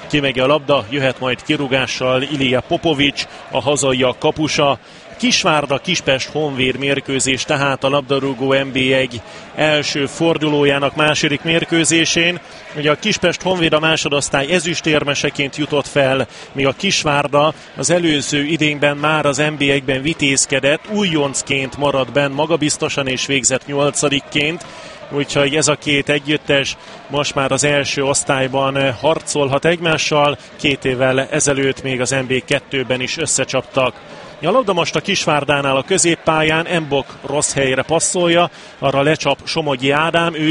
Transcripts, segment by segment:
kimegi a labda, jöhet majd kirúgással Ilija Popovics, a hazaiak kapusa. Kisvárda Kispest Honvéd mérkőzés, tehát a labdarúgó NB1 első fordulójának második mérkőzésén. Ugye a Kispest Honvéd a másodosztály ezüstérmeseként jutott fel, míg a Kisvárda az előző idényben már az NB1-ben vitézkedett, újoncként maradt benn magabiztosan és végzett 8-ként. Úgyhogy ez a két együttes most már az első osztályban harcolhat egymással, 2 évvel ezelőtt még az NB2-ben is összecsaptak. A labda most a Kisvárdánál a középpályán, Mbok rossz helyre passzolja, arra lecsap Somogyi Ádám, ő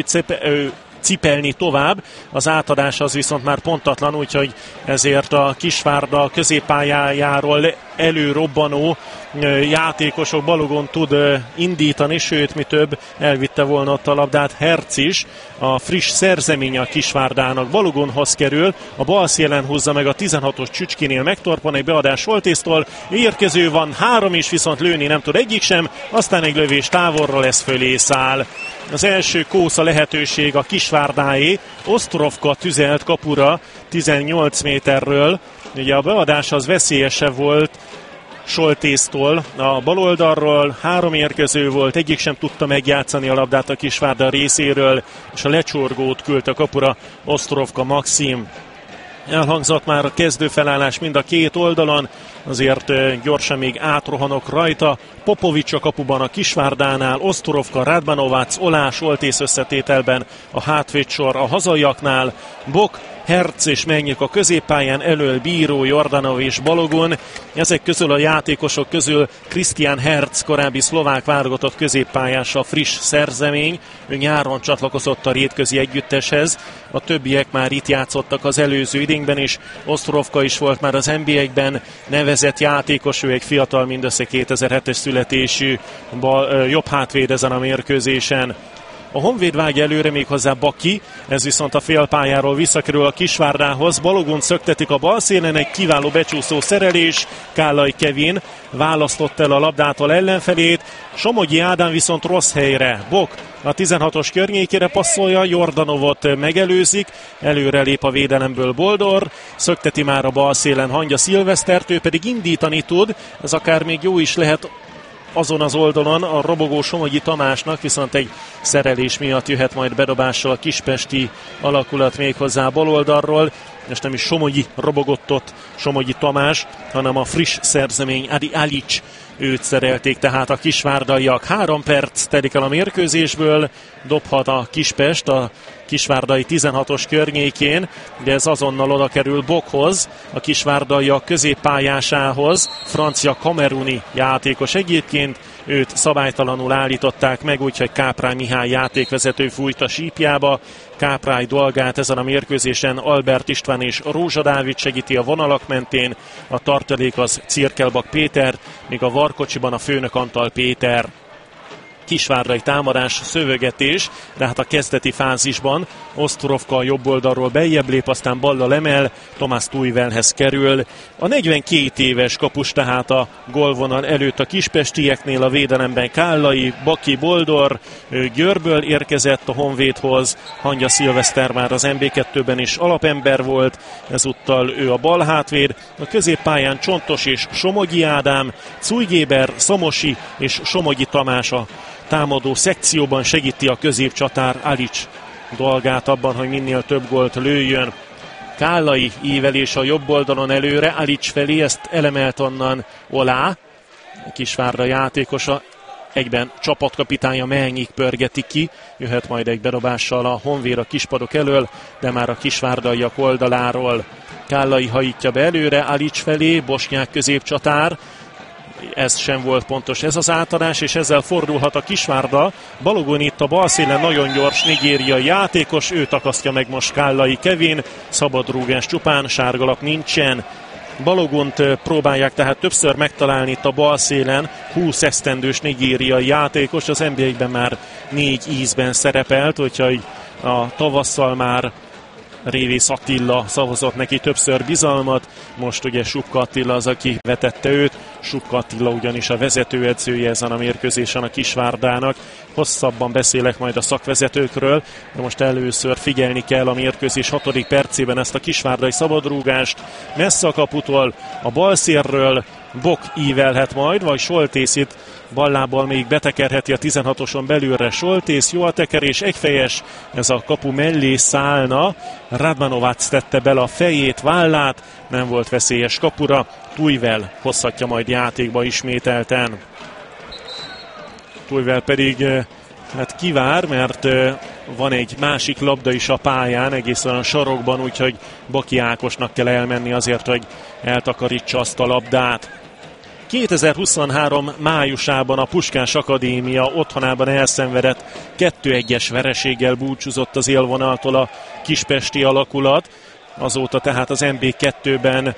cipelni tovább, az átadás az viszont már pontatlan, úgyhogy ezért a Kisvárda középpályájáról előrobbanó játékosok Balogun tud indítani, sőt mi több, elvitte volna ott a labdát Herc is, a friss szerzeménye a Kisvárdának. Balogunhoz kerül, a bal szélen húzza meg a 16-os Csücskinél, megtorpan egy beadás Soltésztól, érkező van, 3 is, viszont lőni nem tud egyik sem, aztán egy lövés távolról, ez fölé száll. Az első kósza lehetőség a Kisvárdáé, Ostrovka tüzelt kapura 18 méterről, ugye a beadás az veszélyesebb volt Soltésztól, a bal oldalról 3 érkező volt, egyik sem tudta megjátszani a labdát a Kisvárda részéről, és a lecsorgót küldte a kapura Ostrovka Maxim. Elhangzott már a kezdőfelállás mind a két oldalon, azért gyorsan még átrohanok rajta. Popovics a kapuban a Kisvárdánál, Ostrovka, Radmanovac, Olá, Soltész összetételben a hátvédsor a hazaiaknál, Bok, Herc és Mennyik a középpályán, elől Bíró, Jordanov és Balogun. Ezek közül a játékosok közül Krisztián Herc, korábbi szlovák válogatott középpályás, a friss szerzemény. Ő nyáron csatlakozott a rétközi együtteshez. A többiek már itt játszottak az előző idényben is. Ostrovka is volt már az NB1-ben nevezett játékos, ő egy fiatal, mindössze 2007-es születésű jobb hátvéd ezen a mérkőzésen. A Honvéd vágja előre, méghozzá Baki, ez viszont a félpályáról visszakerül a Kisvárdához. Balogun szöktetik a bal szélen, egy kiváló becsúszó szerelés, Kállai Kevin választott el a labdától ellenfelét, Somogyi Ádám viszont rossz helyre. Bok a 16-os környékére passzolja, Jordanovot megelőzik, előre lép a védelemből Boldor, szökteti már a bal szélen Hangya Szilvesztert, ő pedig indítani tud, ez akár még jó is lehet azon az oldalon a robogó Somogyi Tamásnak, viszont egy szerelés miatt jöhet majd bedobással a kispesti alakulat méghozzá bal oldalról, és nem is Somogyi robogott ott Somogyi Tamás, hanem a friss szerzemény Adi Alic, őt szerelték tehát a kisvárdaiak. 3 perc telik el a mérkőzésből, dobhat a Kispest a kisvárdai 16-os környékén, de ez azonnal oda kerül Bokhoz, a kisvárdaiak középpályásához, francia kameruni játékos egyébként, őt szabálytalanul állították meg, úgyhogy Káprály Mihály játékvezető fújt a sípjába. Káprály dolgát ezen a mérkőzésen Albert István és Rózsa Dávid segíti a vonalak mentén, a tartalék az Cirkelbak Péter, míg a varkocsiban a főnök Antal Péter. Kisvárdai támadás, szövögetés, de hát a kezdeti fázisban Ostrovka a jobb oldalról beljebb lép, aztán ballal emel, Tomás Tuivelhez kerül. A 42 éves kapus tehát a gólvonal előtt a kispestieknél, a védelemben Kállai, Baki, Boldor, Győrből érkezett a Honvédhoz, Hangya Szilveszter már az NB2-ben is alapember volt, ezúttal ő a bal hátvéd, a középpályán Csontos és Somogyi Ádám, Cujgéber, Szamosi és Somogyi Tamás a támadó szekcióban segíti a középcsatár Alic dolgát abban, hogy minél több gólt lőjön. Kállai ívelés a jobb oldalon előre, Alic felé, ezt elemelt onnan Olá, Kisvárda játékosa, egyben csapatkapitánya Melnyik pörgeti ki, jöhet majd egy bedobással a Honvéd a kispadok elől, de már a kisvárdaiak oldaláról. Kállai hajítja be előre, Alic felé, bosnyák középcsatár, ez sem volt pontos ez az átadás, és ezzel fordulhat a Kisvárda. Balogun itt a bal szélen nagyon gyors nigériai játékos, ő takasztja meg most Kállai Kevin, szabadrúgás csupán, sárgalap nincsen. Balogunt próbálják tehát többször megtalálni itt a bal szélen, 20 esztendős nigériai játékos, az NBA-ben már 4 ízben szerepelt, úgyhogy a tavasszal már Révész Attila szavazott neki többször bizalmat, most ugye Supka Attila az, aki vetette őt. Supka Attila ugyanis a vezetőedzője ezen a mérkőzésen a Kisvárdának. Hosszabban beszélek majd a szakvezetőkről, de most először figyelni kell a mérkőzés 6. percében ezt a kisvárdai szabadrúgást. Messze a kaputól, a balszérről Bok ívelhet majd, vagy Soltész itt ballábbal még betekerheti a 16-oson belülre. Soltész, jó a tekerés, egyfejes, ez a kapu mellé szállna. Radmanovac tette bele a fejét, vállát, nem volt veszélyes kapura. Tujvel hozhatja majd játékba ismételten. Tujvel pedig hát kivár, mert van egy másik labda is a pályán, egészen a sarokban, úgyhogy Baki Ákosnak kell elmenni azért, hogy eltakarítsa azt a labdát. 2023 májusában a Puskás Akadémia otthonában elszenvedett 2-1-es vereséggel búcsúzott az élvonaltól a kispesti alakulat. Azóta tehát az MB2-ben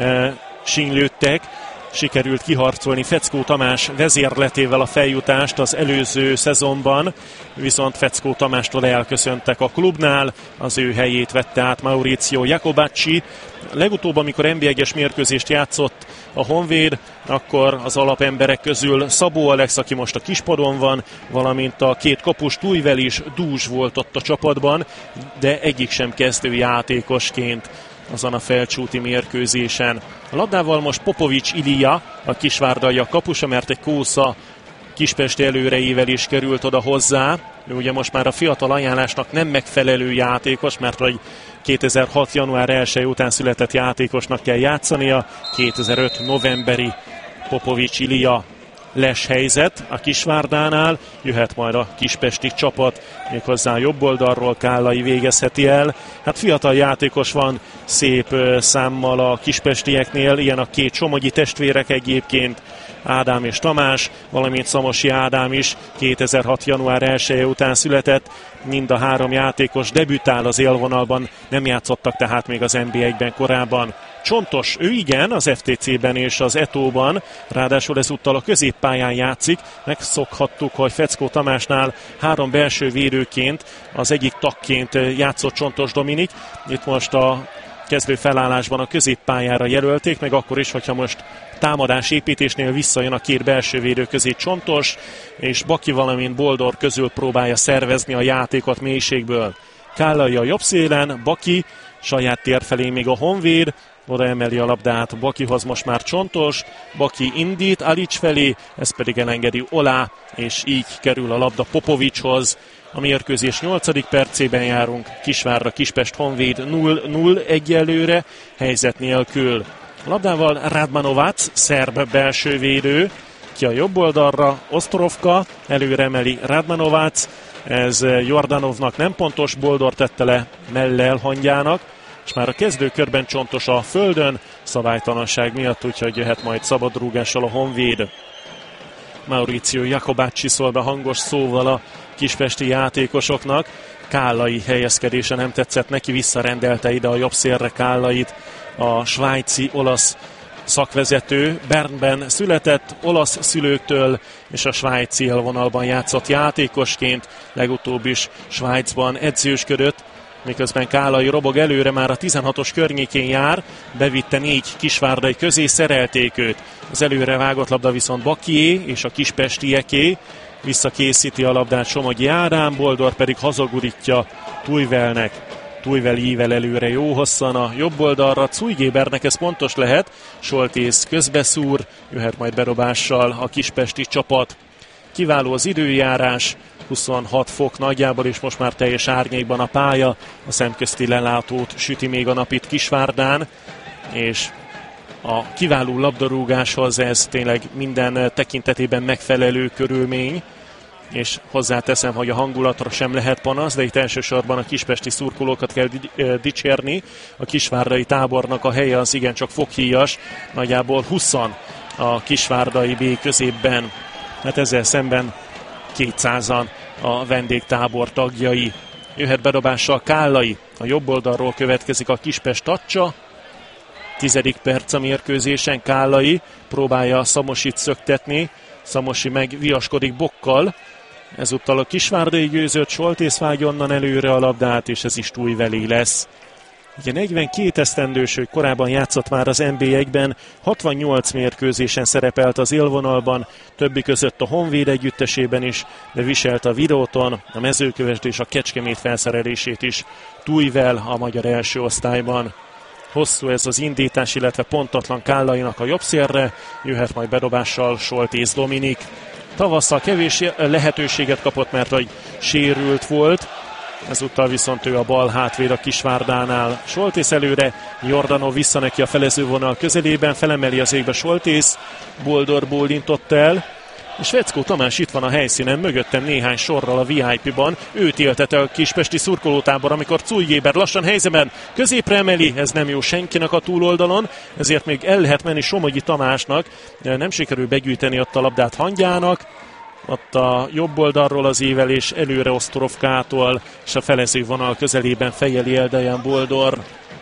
sínylődtek. Sikerült kiharcolni Feckó Tamás vezérletével a feljutást az előző szezonban, viszont Feckó Tamástól elköszöntek a klubnál, az ő helyét vette át Mauricio Jacobacci. Legutóbb, amikor NB1-es mérkőzést játszott a Honvéd, akkor az alapemberek közül Szabó Alex, aki most a kispadon van, valamint a két kapus Tujvel is dús volt ott a csapatban, de egyik sem kezdő játékosként azon a felcsúti mérkőzésen. A labdával most Popovics Ilija, a kisvárdai a kapusa, mert egy Kósza kispesti előreivel is került oda hozzá. Ő ugye most már a fiatal ajánlásnak nem megfelelő játékos, mert hogy 2006. január 1 után született játékosnak kell játszania. 2005. novemberi Popovics Ilija les helyzet a Kisvárdánál, jöhet majd a kispesti csapat, méghozzá jobb oldalról Kállai végezheti el. Hát fiatal játékos van, szép számmal a kispestieknél, ilyen a két somogyi testvérek egyébként, Ádám és Tamás, valamint Szamosi Ádám is 2006. január 1 után született. Mind a három játékos debütál az élvonalban, nem játszottak tehát még az NB1-ben korábban. Csontos, ő igen, az FTC-ben és az Etóban, ráadásul ezúttal a középpályán játszik. Megszokhattuk, hogy Feckó Tamásnál három belső védőként, az egyik tagként játszott Csontos Dominik. Itt most a kezdő felállásban a középpályára jelölték, meg akkor is, hogyha most támadás építésnél visszajön a két belső védő közé Csontos, és Baki valamint Boldor közül próbálja szervezni a játékot mélységből. Kállai a jobb szélen, Baki, saját tér felé még a Honvéd, oda emeli a labdát Bakihoz most már Csontos, Baki indít Alics felé, ez pedig elengedi Olá, és így kerül a labda Popovicshoz. A mérkőzés 8. percében járunk, Kisvárda Kispest Honvéd 0-0 egyelőre, helyzet nélkül. A labdával Radmanovac, szerb belső védő, ki a jobb oldalra, Ostrovka, előre emeli Radmanovac, ez Jordanovnak nem pontos, Boldor tette le mellel hangyának, és már a kezdőkörben Csontos a földön, szabálytalanság miatt, úgyhogy jöhet majd szabadrúgással a Honvéd. Mauricio Jacobacci szól be hangos szóval a kispesti játékosoknak. Kállai helyezkedése nem tetszett neki, visszarendelte ide a jobb szélre Kállait a svájci olasz szakvezető. Bernben született, olasz szülőktől, és a svájci élvonalban játszott játékosként, legutóbb is Svájcban edzősködött, miközben Kállai robog előre, már a 16-os környékén jár, bevitte 4 kisvárdai közé, szerelték őt. Az előre vágott labda viszont Bakié és a kispestieké, visszakészíti a labdát Somogyi Ádám, Boldor pedig hazagurítja Tujvelnek. Tujvel ível előre jó hosszan a jobb oldalra, Cújgébernek ez pontos lehet, Soltész közbeszúr, jöhet majd berobással a kispesti csapat. Kiváló az időjárás, 26 fok nagyjából, és most már teljes árnyékban a pálya, a szemközti lelátót süti még a nap itt Kisvárdán, és a kiváló labdarúgáshoz ez tényleg minden tekintetében megfelelő körülmény, és hozzáteszem, hogy a hangulatra sem lehet panasz, de itt elsősorban a kispesti szurkolókat kell dicsérni. A kisvárdai tábornak a helye az igencsak foghíjas, nagyjából 20 a kisvárdai B középben, hát ezzel szemben 200-an a vendégtábor tagjai. Jöhet bedobással Kállai, a jobb oldalról következik a Kispest Tacsa. 10. perc a mérkőzésen, Kállai próbálja Szamosit szöktetni, Szamosi meg viaskodik Bokkal. Ezúttal a kisvárdai győzött, Soltész vágja onnan előre a labdát, és ez is Tujvelé lesz. Ugye 42 esztendős, hogy korábban játszott már az NB1-ben, 68 mérkőzésen szerepelt az élvonalban, többi között a Honvéd együttesében is, de viselte a Videóton, a Mezőkövesd és a Kecskemét felszerelését is Tújvel a magyar első osztályban. Hosszú ez az indítás, illetve pontatlan Kállainak a jobb szélre, jöhet majd bedobással Soltész Dominik. Tavasszal kevés lehetőséget kapott, mert hogy sérült volt. Ezúttal viszont ő a bal hátvéd a Kisvárdánál. Soltész előre, Jordanov vissza neki a felezővonal közelében, felemeli az égbe Soltész, Boldor bólintott el, és Veckó Tamás itt van a helyszínen, mögöttem néhány sorral a VIP-ban. Őt éltette a kispesti szurkolótábor, amikor Cújgéber lassan helyzetben középre emeli, ez nem jó senkinek a túloldalon, ezért még el lehet menni Somogyi Tamásnak, nem sikerül begyűjteni ott a labdát Hangyának, ott a jobb oldalról az ívelés előre Osztorovkától, és a felező vonal közelében fejeli el Dejan Boldor.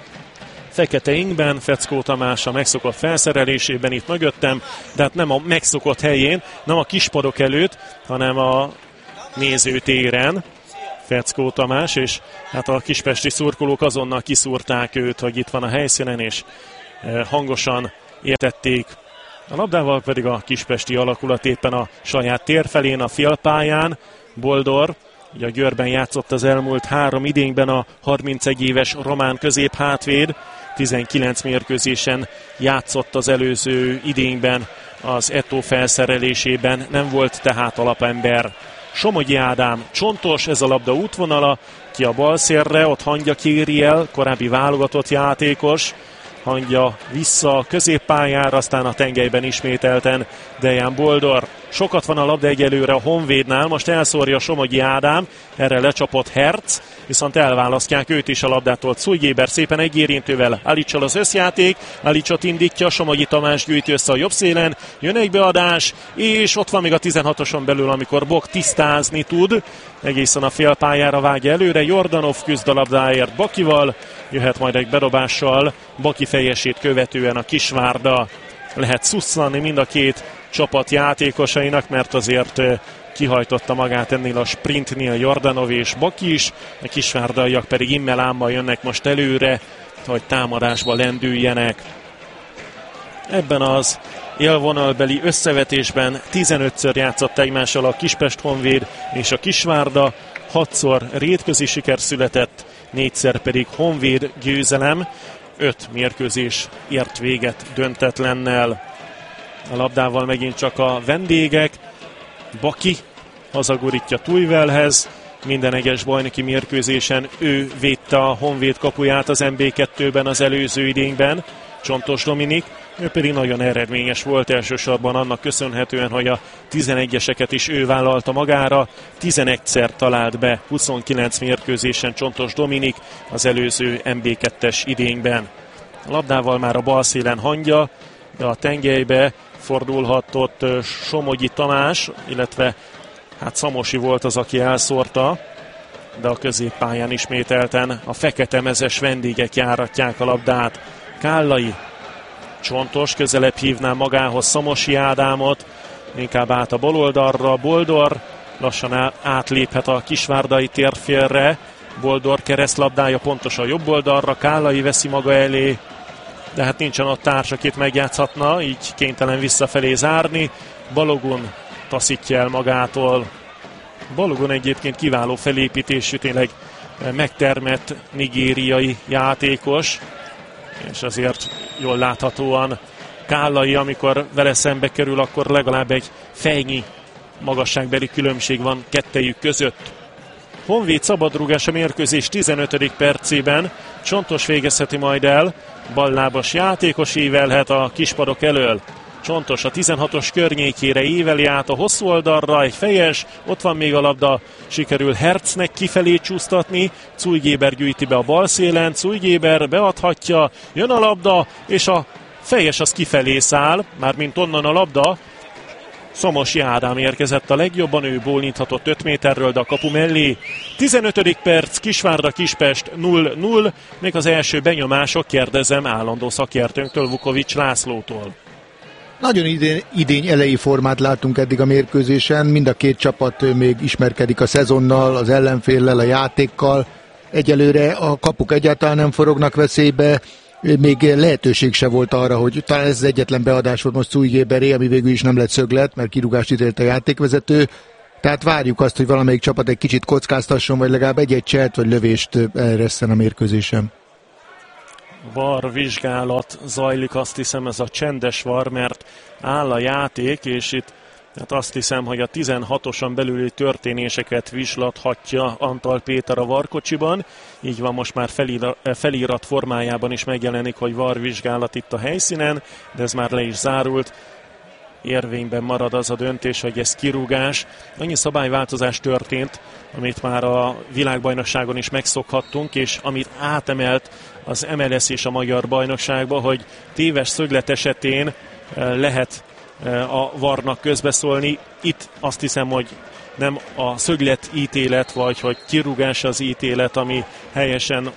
Fekete ingben, Veckó Tamás a megszokott felszerelésében itt mögöttem, de hát nem a megszokott helyén, nem a kispadok előtt, hanem a nézőtéren Veckó Tamás, és hát a kispesti szurkolók azonnal kiszúrták őt, hogy itt van a helyszínen, és hangosan értették. A labdával pedig a kispesti alakulat éppen a saját térfelén, a félpályán. Boldor, ugye a Győrben játszott az elmúlt 3 idényben a 31 éves román középhátvéd, 19 mérkőzésen játszott az előző idényben az Eto felszerelésében, nem volt tehát alapember. Somogyi Ádám csontos, ez a labda útvonala, ki a bal szélre, ott Hangya kéri el, korábbi válogatott játékos. Hangya vissza a középpályára, aztán a tengelyben ismételten Dejan Boldor. Sokat van a labda egyelőre a Honvédnál, most elszórja Somogyi Ádám, erre lecsapott Herc, viszont elválasztják őt is a labdától. Cújgéber szépen egy érintővel Alicsal az összjáték, Alicsot indítja, Somogyi Tamás gyűjti össze a jobb szélen, jön egy beadás, és ott van még a 16-oson belül, amikor Bok tisztázni tud, egészen a félpályára vágja előre, Jordanov küzd a labdáért Bakival, jöhet majd egy bedobással, Baki fejesét követően a Kisvárda. Lehet szusszanni mind a két csapat játékosainak, mert azért kihajtotta magát ennél a sprintnél Jordanov és Baki is, a kisvárdaiak pedig immelámmal jönnek most előre, hogy támadásba lendüljenek. Ebben az élvonalbeli összevetésben 15-ször játszott egymással a Kispest Honvéd és a Kisvárda, 6-szor rétközi siker született, 4-szer pedig Honvéd győzelem, 5 mérkőzés ért véget döntetlennel. A labdával megint csak a vendégek, Baki hazagurítja Tújvelhez, minden egyes bajnoki mérkőzésen ő védte a Honvéd kapuját az MB2-ben az előző idényben, Csontos Dominik, ő pedig nagyon eredményes volt, elsősorban annak köszönhetően, hogy a 11-eseket is ő vállalta magára, 11-szer talált be 29 mérkőzésen Csontos Dominik az előző MB2-es idényben. A labdával már a bal szélen Hangya, de a tengelybe fordulhatott Somogyi Tamás, illetve hát Szamosi volt az, aki elszórta, de a középpályán ismételten a fekete mezes vendégek járatják a labdát. Kállai, Csontos, közelebb hívná magához Szamosi Ádámot, inkább át a bal oldalra, Boldor, lassan átléphet a kisvárdai térfélre, Boldor keresztlabdája pontosan jobb oldalra, Kállai veszi maga elé, de hát nincsen ott társ, akit megjátszhatna, így kénytelen visszafelé zárni. Balogun taszítja el magától. Balogun egyébként kiváló felépítésű, tényleg megtermett nigériai játékos, és azért jól láthatóan Kállai, amikor vele szembe kerül, akkor legalább egy fejnyi magasságbeli különbség van kettejük között. Honvéd szabadrúgás a mérkőzés 15. percében, Csontos végezheti majd el, ballábas játékos ívelhet a kispadok elől. Csontos a 16-os környékére éveli át a hosszú oldalra, egy fejes, ott van még a labda, sikerül Hercnek kifelé csúsztatni, Cújgéber gyűjti be a bal szélen, Cújgéber beadhatja, jön a labda, és a fejes az kifelé száll, mármint onnan a labda. Szamosi Ádám érkezett a legjobban, ő bólinthatott 5 méterről, de a kapu mellé. 15. perc, Kisvárda Kispest 0-0, még az első benyomások, kérdezem állandó szakértőnktől, Vukovics Lászlótól. Nagyon idény elejé formát látunk eddig a mérkőzésen, mind a két csapat még ismerkedik a szezonnal, az ellenféllel, a játékkal. egyelőre a kapuk egyáltalán nem forognak veszélybe, még lehetőség se volt arra, hogy talán ez az egyetlen beadás volt most Zújgéberé, ami végül is nem lett szöglet, mert kirúgást ítélt a játékvezető. Tehát várjuk azt, hogy valamelyik csapat egy kicsit kockáztasson, vagy legalább egy-egy cselt vagy lövést eresszen a mérkőzésen. VAR vizsgálat zajlik, azt hiszem ez a csendes VAR, mert áll a játék, és itt hát azt hiszem, hogy a 16-oson belüli történéseket vizslathatja Antal Péter a VAR-kocsiban. Így van, most már felirat formájában is megjelenik, hogy VAR vizsgálat itt a helyszínen, de ez már le is zárult. Érvényben marad az a döntés, hogy ez kirúgás. Annyi szabályváltozás történt, amit már a világbajnokságon is megszokhattunk, és amit átemelt az MLS és a magyar bajnokságba, hogy téves szöglet esetén lehet a VAR-nak közbeszólni. Itt azt hiszem, hogy nem a szöglet ítélet, vagy hogy kirúgás az ítélet, ami helyesen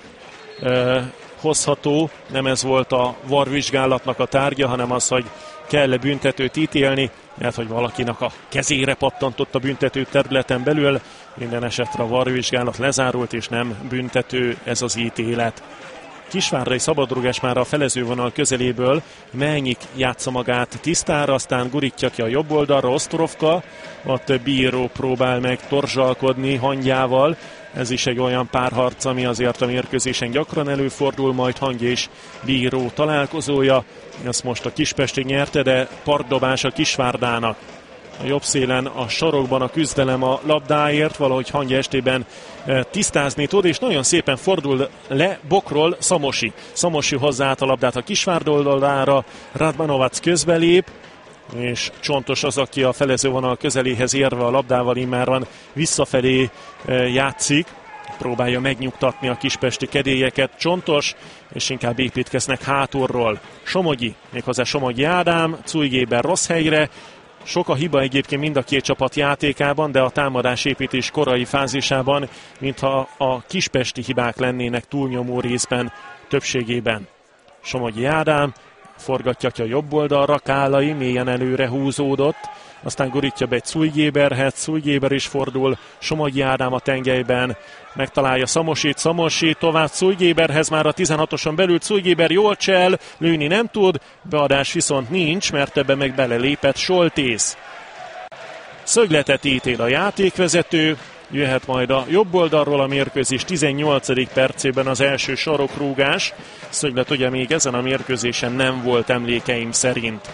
hozható. Nem ez volt a VAR vizsgálatnak a tárgya, hanem az, hogy kell-e büntetőt ítélni, mert hogy valakinek a kezére pattantott a büntető területen belül. Minden esetre a VAR vizsgálat lezárult, és nem büntető ez az ítélet. Kisvárdai szabadrugás már a felezővonal közeléből, Melnyik játsza magát tisztára, aztán gurítja ki a jobb oldalra Osztorovka, ott Bíró próbál meg torzsalkodni hangyával. Ez is egy olyan párharc, ami azért a mérkőzésen gyakran előfordul, majd Hangya és Bíró találkozója. Ezt most a Kispesti nyerte, de partdobás a Kisvárdának. A jobb szélen a sarokban a küzdelem a labdáért, valahogy Hangya estében tisztázni tud, és nagyon szépen fordul le bokról Szamosi. Szamosi hozzá át a labdát a Kisvárd oldalára, Radmanovac közbelép, és Csontos az, aki a felezővonal közeléhez érve a labdával immáron visszafelé játszik. Próbálja megnyugtatni a kispesti kedélyeket Csontos, és inkább építkeznek hátulról. Somogyi, méghozzá Somogyi Ádám, Zújgéber rossz helyre. Sok a hiba egyébként mind a két csapat játékában, de a támadásépítés korai fázisában, mintha a kispesti hibák lennének túlnyomó részben, többségében. Somogyi Ádám forgatja ki a jobb oldalra, Kálai mélyen előre húzódott, aztán gurítja be egy Zújgéberhez, Zújgéber is fordul, Somogyi Ádám a tengelyben, megtalálja Szamosit, Szamosi tovább Zújgéberhez, már a 16-oson belül Zújgéber jól csel, lőni nem tud, beadás viszont nincs, mert ebbe meg belelépett Soltész. Szögletet ítél a játékvezető, jöhet majd a jobb oldalról a mérkőzés 18. percében az első sarokrúgás. Szöglet ugye még ezen a mérkőzésen nem volt emlékeim szerint.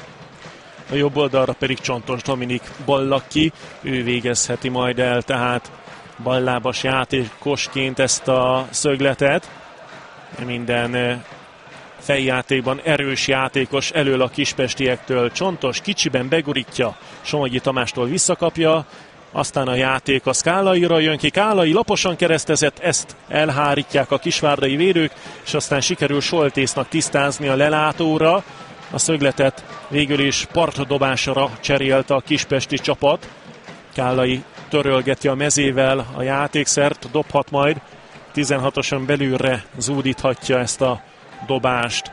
A jobb oldalra pedig Csontos Dominik Ballaki, ő végezheti majd el tehát ballábas játékosként ezt a szögletet. Minden fejjátékban erős játékos elől a kispestiektől. Csontos kicsiben begurítja, Somogyi Tamástól visszakapja, aztán a játék az Kálaira jön ki, Kálai laposan keresztezett, ezt elhárítják a kisvárdai védők, és aztán sikerül Soltésznak tisztázni a lelátóra. A szögletet végül is partdobásra cserélte a kispesti csapat. Kálai törölgeti a mezével a játékszert, dobhat majd, 16-oson belülre zúdíthatja ezt a dobást.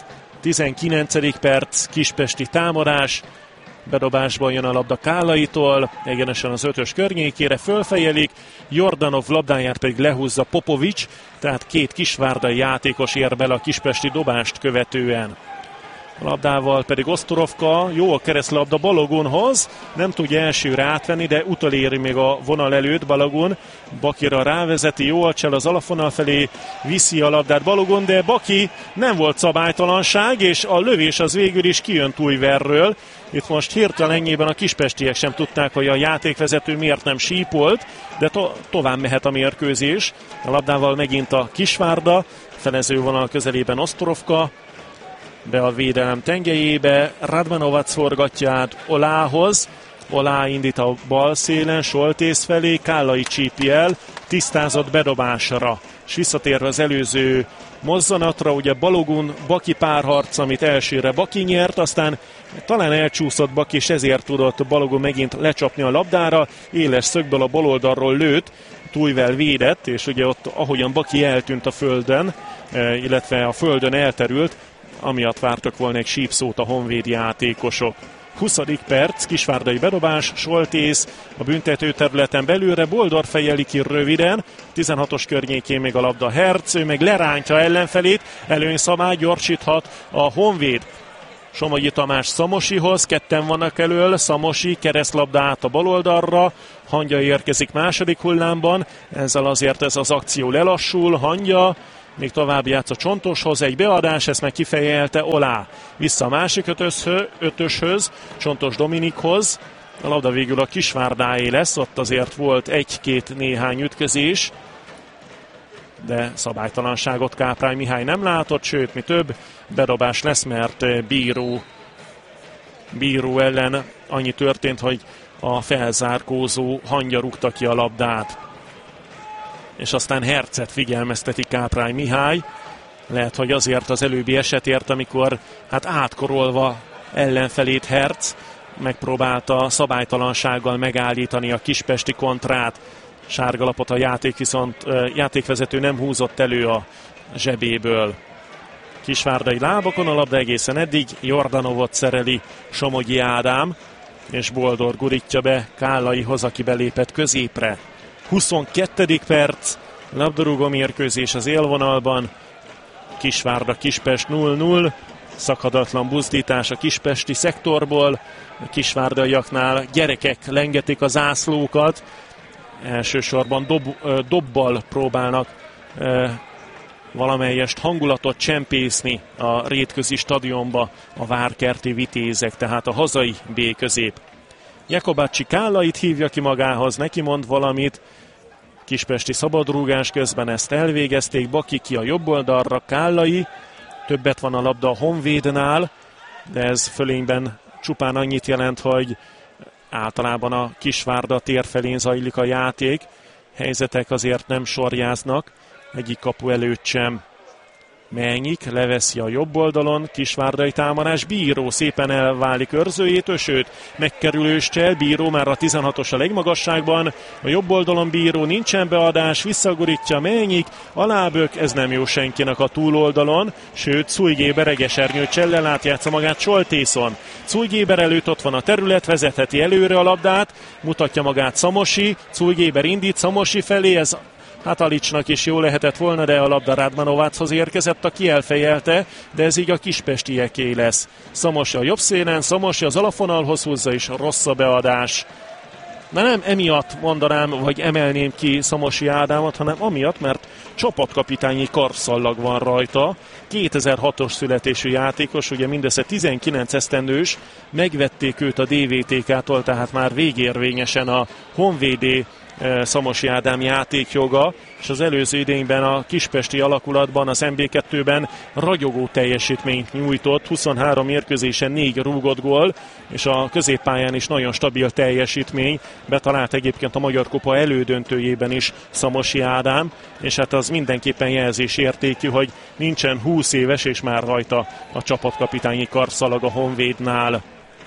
19. perc, kispesti támadás, bedobásban jön a labda Kálaitól, egyenesen az 5-ös környékére fölfejelik, Jordanov labdáját pedig lehúzza Popovics, tehát két kisvárdai játékos ér bele a kispesti dobást követően. A labdával pedig Osztorovka, jó a keresztlabda Balogunhoz, nem tudja elsőre átvenni, de utoléri még a vonal előtt Balogun. Bakira rávezeti, jó a csel az alapvonal felé, viszi a labdát Balogun, de Baki nem volt szabálytalanság, és a lövés az végül is kijön Tújverről. Itt most hirtelen ennyiben a kispestiek sem tudták, hogy a játékvezető miért nem sípolt, de tovább mehet a mérkőzés. A labdával megint a Kisvárda, felezővonal közelében Osztorovka, be a védelem tengelyébe, Radmanovac forgatja át Olához, Olá indít a bal szélen, Soltész felé, Kálai csípi el, tisztázott bedobásra. És visszatérve az előző mozzanatra, ugye Balogun-Baki párharc, amit elsőre Baki nyert, aztán talán elcsúszott Baki, és ezért tudott Balogun megint lecsapni a labdára, éles szögből a baloldalról lőtt, Tújvel védett, és ugye ott ahogyan Baki eltűnt a földön, illetve a földön elterült, amiatt vártak volna egy sípszót a honvédi játékosok. 20. perc, kisvárdai bedobás, Soltész a büntető területen belőle, Boldor fejeli ki röviden, 16-os környékén még a labda Herc, ő meg lerántja ellenfelét, előnyszabály, gyorsíthat a Honvéd. Somogyi Tamás Szamosihoz, ketten vannak elől, Szamosi keresztlabda át a baloldalra, Hangya érkezik második hullámban, ezzel azért ez az akció lelassul, Hangya még tovább játsz a Csontoshoz, egy beadás, ezt meg kifejelte Olá. Vissza a másik ötöshöz, Csontos Dominikhoz, a labda végül a Kisvárdáé lesz, ott azért volt egy-két néhány ütközés, de szabálytalanságot Káprány Mihály nem látott, sőt, mi több, bedobás lesz, mert bíró ellen annyi történt, hogy a felzárkózó Hangya rúgta ki a labdát. És aztán Hercet figyelmezteti Káprány Mihály. Lehet, hogy azért az előbbi esetért, amikor átkorolva ellenfelét Herc megpróbálta szabálytalansággal megállítani a kispesti kontrát. Sárgalapot a játékvezető nem húzott elő a zsebéből. Kisvárdai lábakon a labda egészen eddig, Jordanovot szereli Somogyi Ádám, és Boldor gurítja be Kállaihoz, aki belépett középre. 22. perc, labdarúgó mérkőzés az élvonalban, Kisvárda Kispest 0-0, szakadatlan buzdítás a kispesti szektorból, a kisvárdaiaknál gyerekek lengetik a zászlókat, elsősorban dobbal próbálnak valamelyest hangulatot csempészni a Rétközi stadionba a várkerti vitézek, tehát a hazai B-közép. Jakobácsi Kállait hívja ki magához, neki mond valamit, kispesti szabadrúgás közben ezt elvégezték, Bakiki a jobb oldalra, Kállai, többet van a labda a Honvédnál, de ez fölényben csupán annyit jelent, hogy általában a Kisvárda tér felén zajlik a játék, helyzetek azért nem sorjáznak, egyik kapu előtt sem. Mennyik leveszi a jobb oldalon, kisvárdai támadás, Bíró szépen elválik őrzőjét, sőt, megkerülőscsel, Bíró már a 16-os a legmagasságban, a jobb oldalon Bíró, nincsen beadás, visszagurítja Mennyik, alábök, ez nem jó senkinek a túloldalon, sőt, Cújgéber Egesernyő Csellel átjátsza magát Soltészon. Cújgéber előtt ott van a terület, vezetheti előre a labdát, mutatja magát Szamosi, Cújgéber indít Szamosi felé, ez Alicsnak is jó lehetett volna, de a labda Radmanováchoz érkezett, aki elfejelte, de ez így a kispestieké lesz. Szamosi a jobb szélen, Szamosi az alapvonalhoz húzza, és rossz a beadás. De nem emiatt mondanám, vagy emelném ki Szamosi Ádámot, hanem amiatt, mert csapatkapitányi karszallag van rajta. 2006-os születésű játékos, ugye mindössze 19 esztendős, megvették őt a DVTK-tól, tehát már végérvényesen a Honvédé Szamosi Ádám játékjoga, és az előző idényben a kispesti alakulatban, az MB2-ben ragyogó teljesítményt nyújtott, 23 mérkőzésen 4 rúgott gól, és a középpályán is nagyon stabil teljesítmény, betalált egyébként a Magyar Kupa elődöntőjében is Szamosi Ádám, és az mindenképpen jelzésértékű, hogy nincsen 20 éves, és már rajta a csapatkapitányi karszalag a Honvédnál.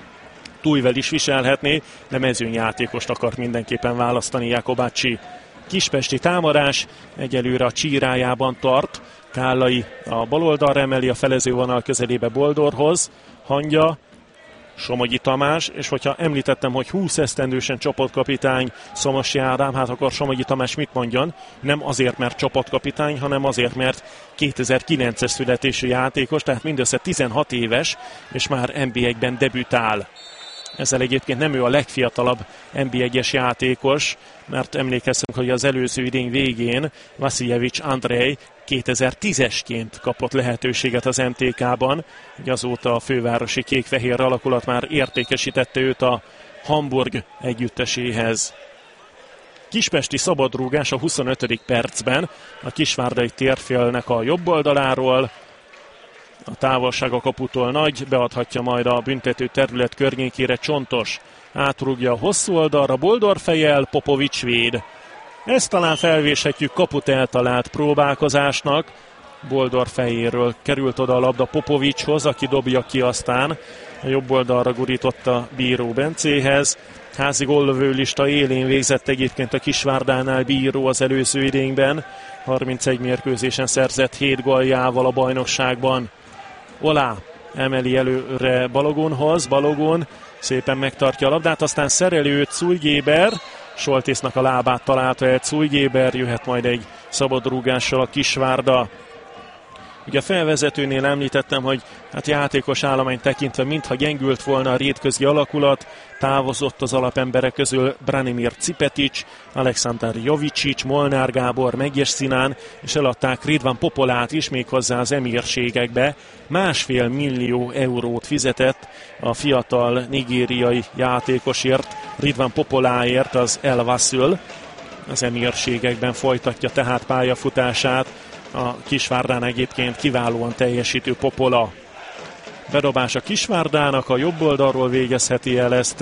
Tújvel is viselhetné, de mezőnyjátékost akart mindenképpen választani Jakobácsi. Kispesti támadás egyelőre a csírájában tart, Kállai a baloldalra emeli, a felezővonal közelébe Boldorhoz, Hangya, Somogyi Tamás, és hogyha említettem, hogy 20 esztendősen csapatkapitány Szamosi Ádám, akkor Somogyi Tamás mit mondjon? Nem azért, mert csapatkapitány, hanem azért, mert 2009-es születésű játékos, tehát mindössze 16 éves, és már NB1-ben debütál. Ezzel egyébként nem ő a legfiatalabb NB1-es játékos, mert emlékeztünk, hogy az előző idény végén Vasiljevics Andrej 2010-esként kapott lehetőséget az MTK-ban, így azóta a fővárosi kék-fehér alakulat már értékesítette őt a Hamburg együtteséhez. Kispesti szabadrúgás a 25. percben a kisvárdai térfélnek a jobb oldaláról. A távolság a kaputól nagy, beadhatja majd a büntető terület környékére Csontos. Átrúgja a hosszú oldalra, Boldor fejjel, Popovics véd. Ezt talán felvéshetjük kaput eltalált próbálkozásnak. Boldor fejéről került oda a labda Popovicshoz, aki dobja ki aztán. A jobb oldalra gurította Bíró Bencéhez. Házi góllövő lista élén végzett egyébként a Kisvárdánál Bíró az előző idényben. 31 mérkőzésen szerzett 7 góljával a bajnokságban. Olá emeli előre Balogunhoz. Balogun szépen megtartja a labdát, aztán szereli őt Cújgéber. Soltésznak a lábát találta el Cújgéber, jöhet majd egy szabad rúgással a Kisvárda. Ugye a felvezetőnél említettem, hogy hát játékos állomány tekintve mintha gyengült volna a rétközi alakulat, távozott az alapemberek közül Branimir Cipetic, Aleksandar Jovicic, Molnár Gábor, Megyes Sinán, és eladták Ridvan Popolát is méghozzá az emírségekbe. 1,5 millió eurót fizetett a fiatal nigériai játékosért, Ridvan Popoláért az El Wasl. Az emírségekben folytatja tehát pályafutását a Kisvárdán egyébként kiválóan teljesítő Popola. Bedobás a Kisvárdának, a jobb oldalról végezheti el ezt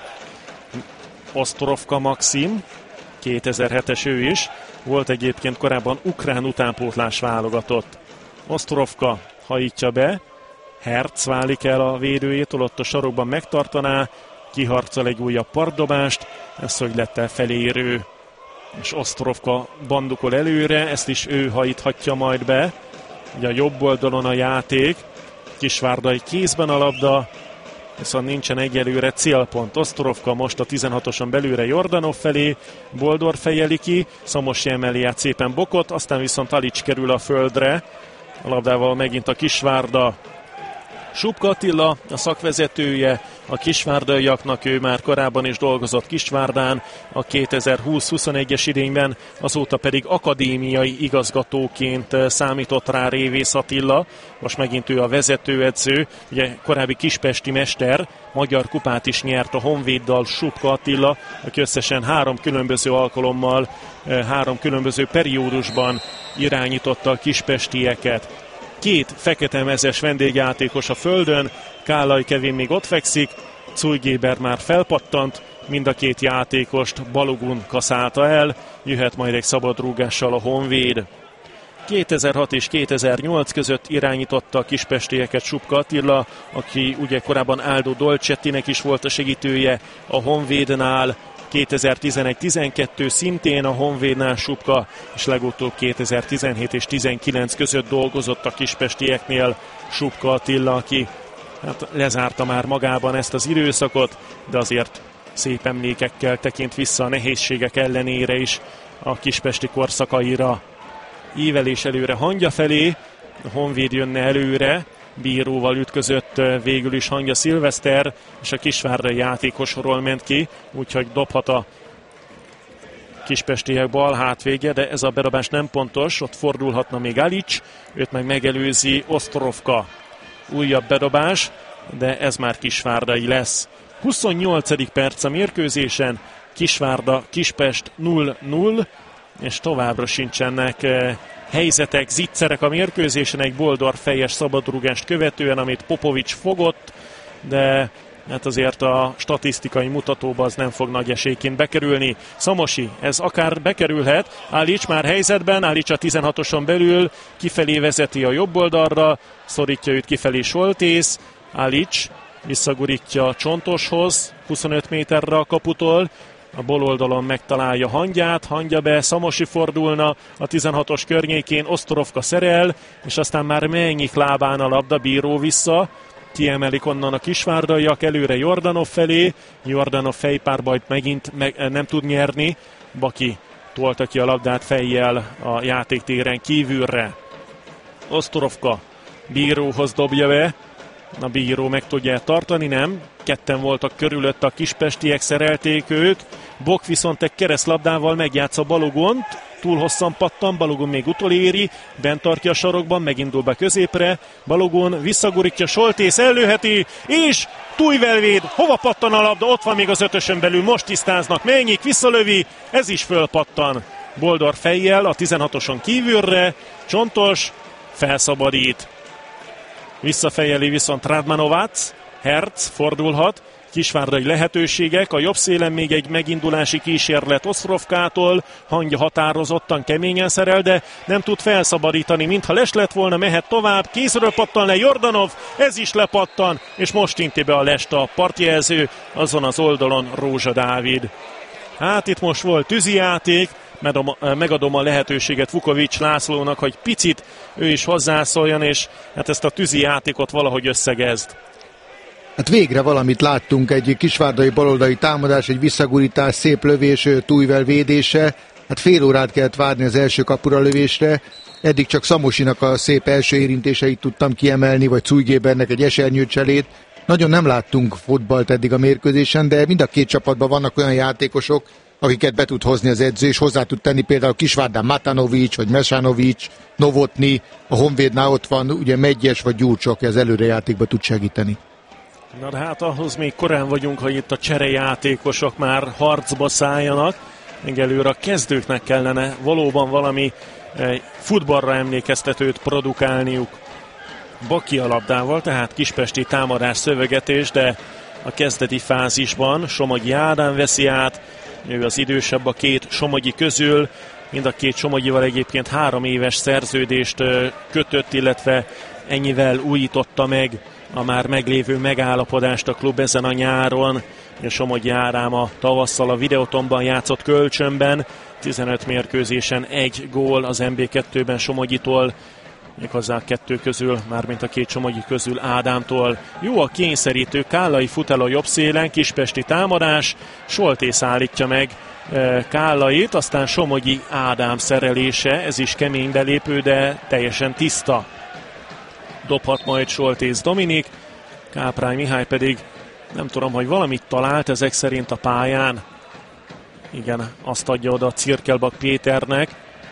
Ostrovka Maxim, 2007-es ő is, volt egyébként korábban ukrán utánpótlás válogatott. Ostrovka hajítja be, Herz válik el a védőjétől, ott a sarokban megtartaná, kiharcol egy újabb partdobást, ez hogy lett el felérő, és Ostrovka bandukol előre, ezt is ő hajíthatja majd be. Ugye a jobb oldalon a játék, Kisvárda egy kézben a labda, viszont nincsen egyelőre célpont. Ostrovka most a 16-oson belőle Jordanov felé, Boldor fejeli ki, Szamosi emeli át szépen Bokot, aztán viszont Alics kerül a földre, a labdával megint a Kisvárda. Subka Attila, a szakvezetője a kisvárdaiaknak, ő már korábban is dolgozott Kisvárdán, a 2020-21-es idényben, azóta pedig akadémiai igazgatóként számított rá Révész Attila, most megint ő a vezetőedző, ugye korábbi kispesti mester, magyar kupát is nyert a Honvéddal Subka Attila, aki összesen 3 különböző alkalommal, 3 különböző periódusban irányította a kispestieket. 2 fekete-mezes vendégjátékos a földön, Kálai Kevin még ott fekszik, Cújgéber már felpattant, mind a 2 játékost Balogun kaszálta el, jöhet majd egy szabad rúgással a Honvéd. 2006 és 2008 között irányította a kispestieket Subka Attila, aki ugye korábban Aldo Dolcettinek is volt a segítője a Honvédnál, 2011-12 szintén a Honvédnál Subka, és legutóbb 2017 és 19 között dolgozott a kispestieknél Subka Attila, aki hát lezárta már magában ezt az időszakot, de azért szép emlékekkel tekint vissza a nehézségek ellenére is a kispesti korszakaira. Ívelés előre Hangya felé, a Honvéd jönne előre, bíróval ütközött végül is Hangya Szilveszter, és a kisvárdai játékosról ment ki, úgyhogy dobhat a kispestiek bal hátvége, de ez a bedobás nem pontos, ott fordulhatna még Alics, őt meg megelőzi Ostrovka. Újabb bedobás, de ez már kisvárdai lesz. 28. perc a mérkőzésen, Kisvárda, Kispest 0-0, és továbbra sincsenek helyzetek, zicserek a mérkőzésen, egy Boldor fejes szabadrúgást követően, amit Popovics fogott, de hát azért a statisztikai mutatóba az nem fog nagy esélyként bekerülni. Szamosi, ez akár bekerülhet, Alics már helyzetben, Alics a 16-oson belül, kifelé vezeti a jobb oldalra, szorítja őt kifelé Soltész, Alics visszagurítja Csontoshoz, 25 méterre a kaputól, a bal oldalon megtalálja Hangyát, Hangya be, Szamosi fordulna a 16-os környékén, Ostrovka szerel, és aztán már Mennyik lábán a labda, bíró vissza, kiemelik onnan a kisvárdaiak, előre Jordanov felé, Jordanov fejpárbajt megint nem tud nyerni, Baki tolta ki a labdát fejjel a játéktéren kívülre. Ostrovka bíróhoz dobja be, a bíró meg tudja tartani, nem? Ketten voltak körülött, a kispestiek szerelték őt, Bok viszont egy keresztlabdával megjátsza Balogont, túl hosszan pattan, Balogun még utoléri, bent tartja a sarokban, megindul be középre, Balogun visszagurítja, Soltész ellőheti, és Tújvelvéd, hova pattan a labda, ott van még az 5-ösön belül, most tisztáznak, Mennyik visszalövi, ez is fölpattan. Boldor fejjel a 16-oson kívülre, Csontos felszabadít. Visszafejeli viszont Radmanovac, Herz fordulhat, kisvárdai lehetőségek, a jobb szélen még egy megindulási kísérlet Ostrovkától, Hangya határozottan, keményen szerel, de nem tud felszabadítani, mintha les lett volna, mehet tovább, kézről pattan le Jordanov, ez is lepattan, és most inti be a lest a partjelző, azon az oldalon Rózsa Dávid. Hát itt most volt tűzijáték, megadom a lehetőséget Vukovics Lászlónak, hogy picit ő is hozzászóljon, és hát ezt a tűzi játékot valahogy összegezd. Hát végre valamit láttunk, egy kisvárdai baloldali támadás, egy visszagurítás, szép lövés, Tujvel védése. Hát fél órát kellett várni az első kapura lövésre. Eddig csak Szamosinak a szép első érintéseit tudtam kiemelni, vagy Cújgébernek egy esernyőcselét. Nagyon nem láttunk futballt eddig a mérkőzésen, de mind a két csapatban vannak olyan játékosok, akiket be tud hozni az edző, és hozzá tud tenni például Kisvárdán Matanovics, vagy Mesanovics, Novotny, a Honvédnál ott van ugye Megyes vagy Gyurcsó, aki az előrejátékba tud segíteni. Na de hát ahhoz még korán vagyunk, hogy itt a cserejátékosok már harcba szálljanak. Egyelőre a kezdőknek kellene valóban valami futballra emlékeztetőt produkálniuk. Baki a labdával, tehát kispesti támadás szövegetés, de a kezdeti fázisban Somogyi Ádám veszi át, ő az idősebb a két somogyi közül, mind a két somogyival egyébként 3 éves szerződést kötött, illetve ennyivel újította meg a már meglévő megállapodást a klub ezen a nyáron. A Somogyi Ádám a tavasszal a Videotonban játszott kölcsönben, 15 mérkőzésen 1 gól az MB2-ben Somogyitól, méghozzá 2 közül, mármint a két somogyi közül Ádámtól. Jó a kényszerítő, Kállai fut el a jobb szélen, kispesti támadás, Soltész állítja meg Kállait, aztán Somogyi Ádám szerelése, ez is kemény belépő, de teljesen tiszta. Dobhat majd Soltész Dominik, Káprány Mihály pedig nem tudom, hogy valamit talált ezek szerint a pályán. Igen, azt adja oda Cirkelbak Péternek.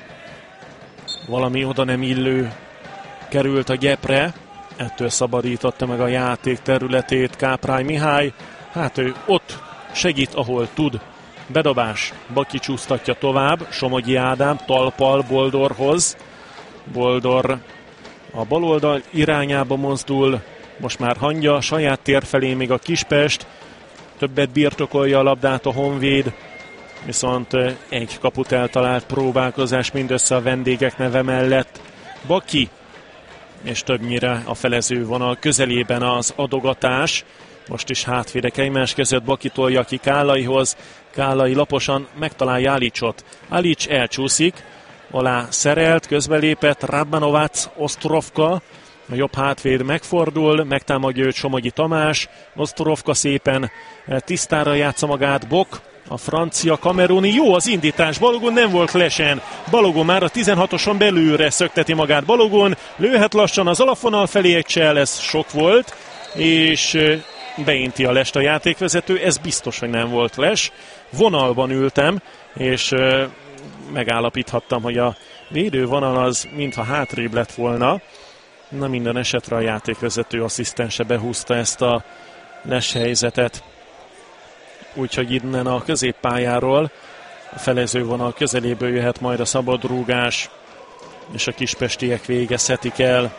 Valami oda nem illő került a gyepre, ettől szabadította meg a játék területét Káprány Mihály. Hát ő ott segít, ahol tud. Bedobás, Baki csúsztatja tovább, Somogyi Ádám talpal Boldorhoz. Boldor a baloldal irányába mozdul, most már hangja, saját tér felé még a Kispest, többet birtokolja a labdát a Honvéd, viszont egy kaput eltalált próbálkozás mindössze a vendégek neve mellett. Baki, és többnyire a felező vonal közelében az adogatás. Most is hátvédek egymás között, Baki tolja ki Kállaihoz. Kállai laposan megtalálja Alicsot. Alics elcsúszik, alá szerelt, közbelépett Radmanovac, Ostrovka. A jobb hátvéd megfordul, megtámadja őt Somogyi Tamás. Ostrovka szépen tisztára játsza magát, Bok. A francia kameruni, jó az indítás, Balogun nem volt lesen. Balogun már a 16-oson belülre szökteti magát Balogun, lőhet lassan az alapvonal felé egy csel, ez sok volt, és beinti a lest a játékvezető, ez biztos, hogy nem volt les. Vonalban ültem, és megállapíthattam, hogy a védővonal az mintha hátrébb lett volna. Na minden esetre a játékvezető asszisztense behúzta ezt a les helyzetet. Úgyhogy innen a középpályáról a felezővonal közeléből jöhet majd a szabadrúgás, és a kispestiek végezhetik el.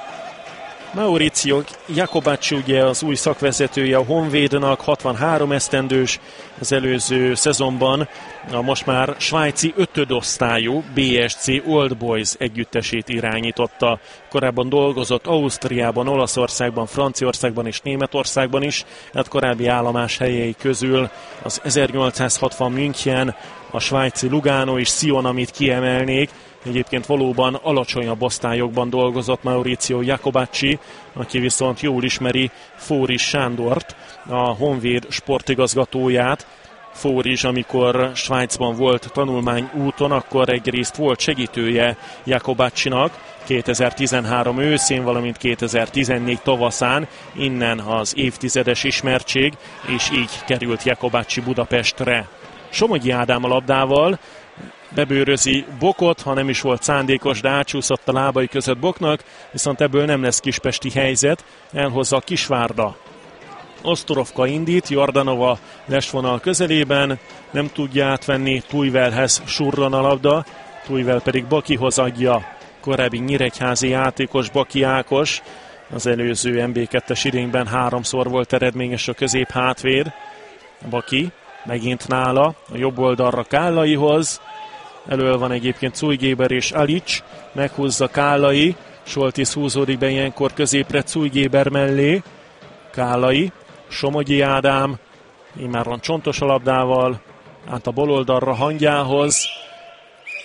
Mauricio Jacobacci ugye az új szakvezetője a Honvédnak, 63 esztendős, az előző szezonban a most már svájci 5. osztályú BSC Old Boys együttesét irányította. Korábban dolgozott Ausztriában, Olaszországban, Franciaországban és Németországban is, hát korábbi állomás helyei közül az 1860 München, a svájci Lugano és Sion, amit kiemelnék. Egyébként valóban alacsonyabb osztályokban dolgozott Mauricio Jacobacci, aki viszont jól ismeri Fóris Sándort, a Honvéd sportigazgatóját. Fóris, amikor Svájcban volt tanulmány úton, akkor egyrészt volt segítője Jacobaccinak 2013 őszén, valamint 2014 tavaszán, innen az évtizedes ismertség, és így került Jacobacci Budapestre. Somogyi Ádám a labdával, bebőrözi Bokot, ha nem is volt szándékos, de átsúszott a lábai között Boknak, viszont ebből nem lesz kispesti helyzet, elhozza a Kisvárda. Ostrovka indít, Jordanova lesvonal közelében, nem tudja átvenni, Tujvelhez surran a labda, Tujvel pedig Bakihoz adja, korábbi nyíregyházi játékos Baki Ákos, az előző MB2-es idényben 3-szor volt eredményes a közép hátvéd. Baki megint nála, a jobb oldalra Kállaihoz, elől van egyébként Cújgéber és Alics, meghúzza Kállai, Soltész húzódik be ilyenkor középre Cújgéber mellé, Kállai, Somogyi Ádám, immáron csontos a labdával, át a baloldalra Hangyához,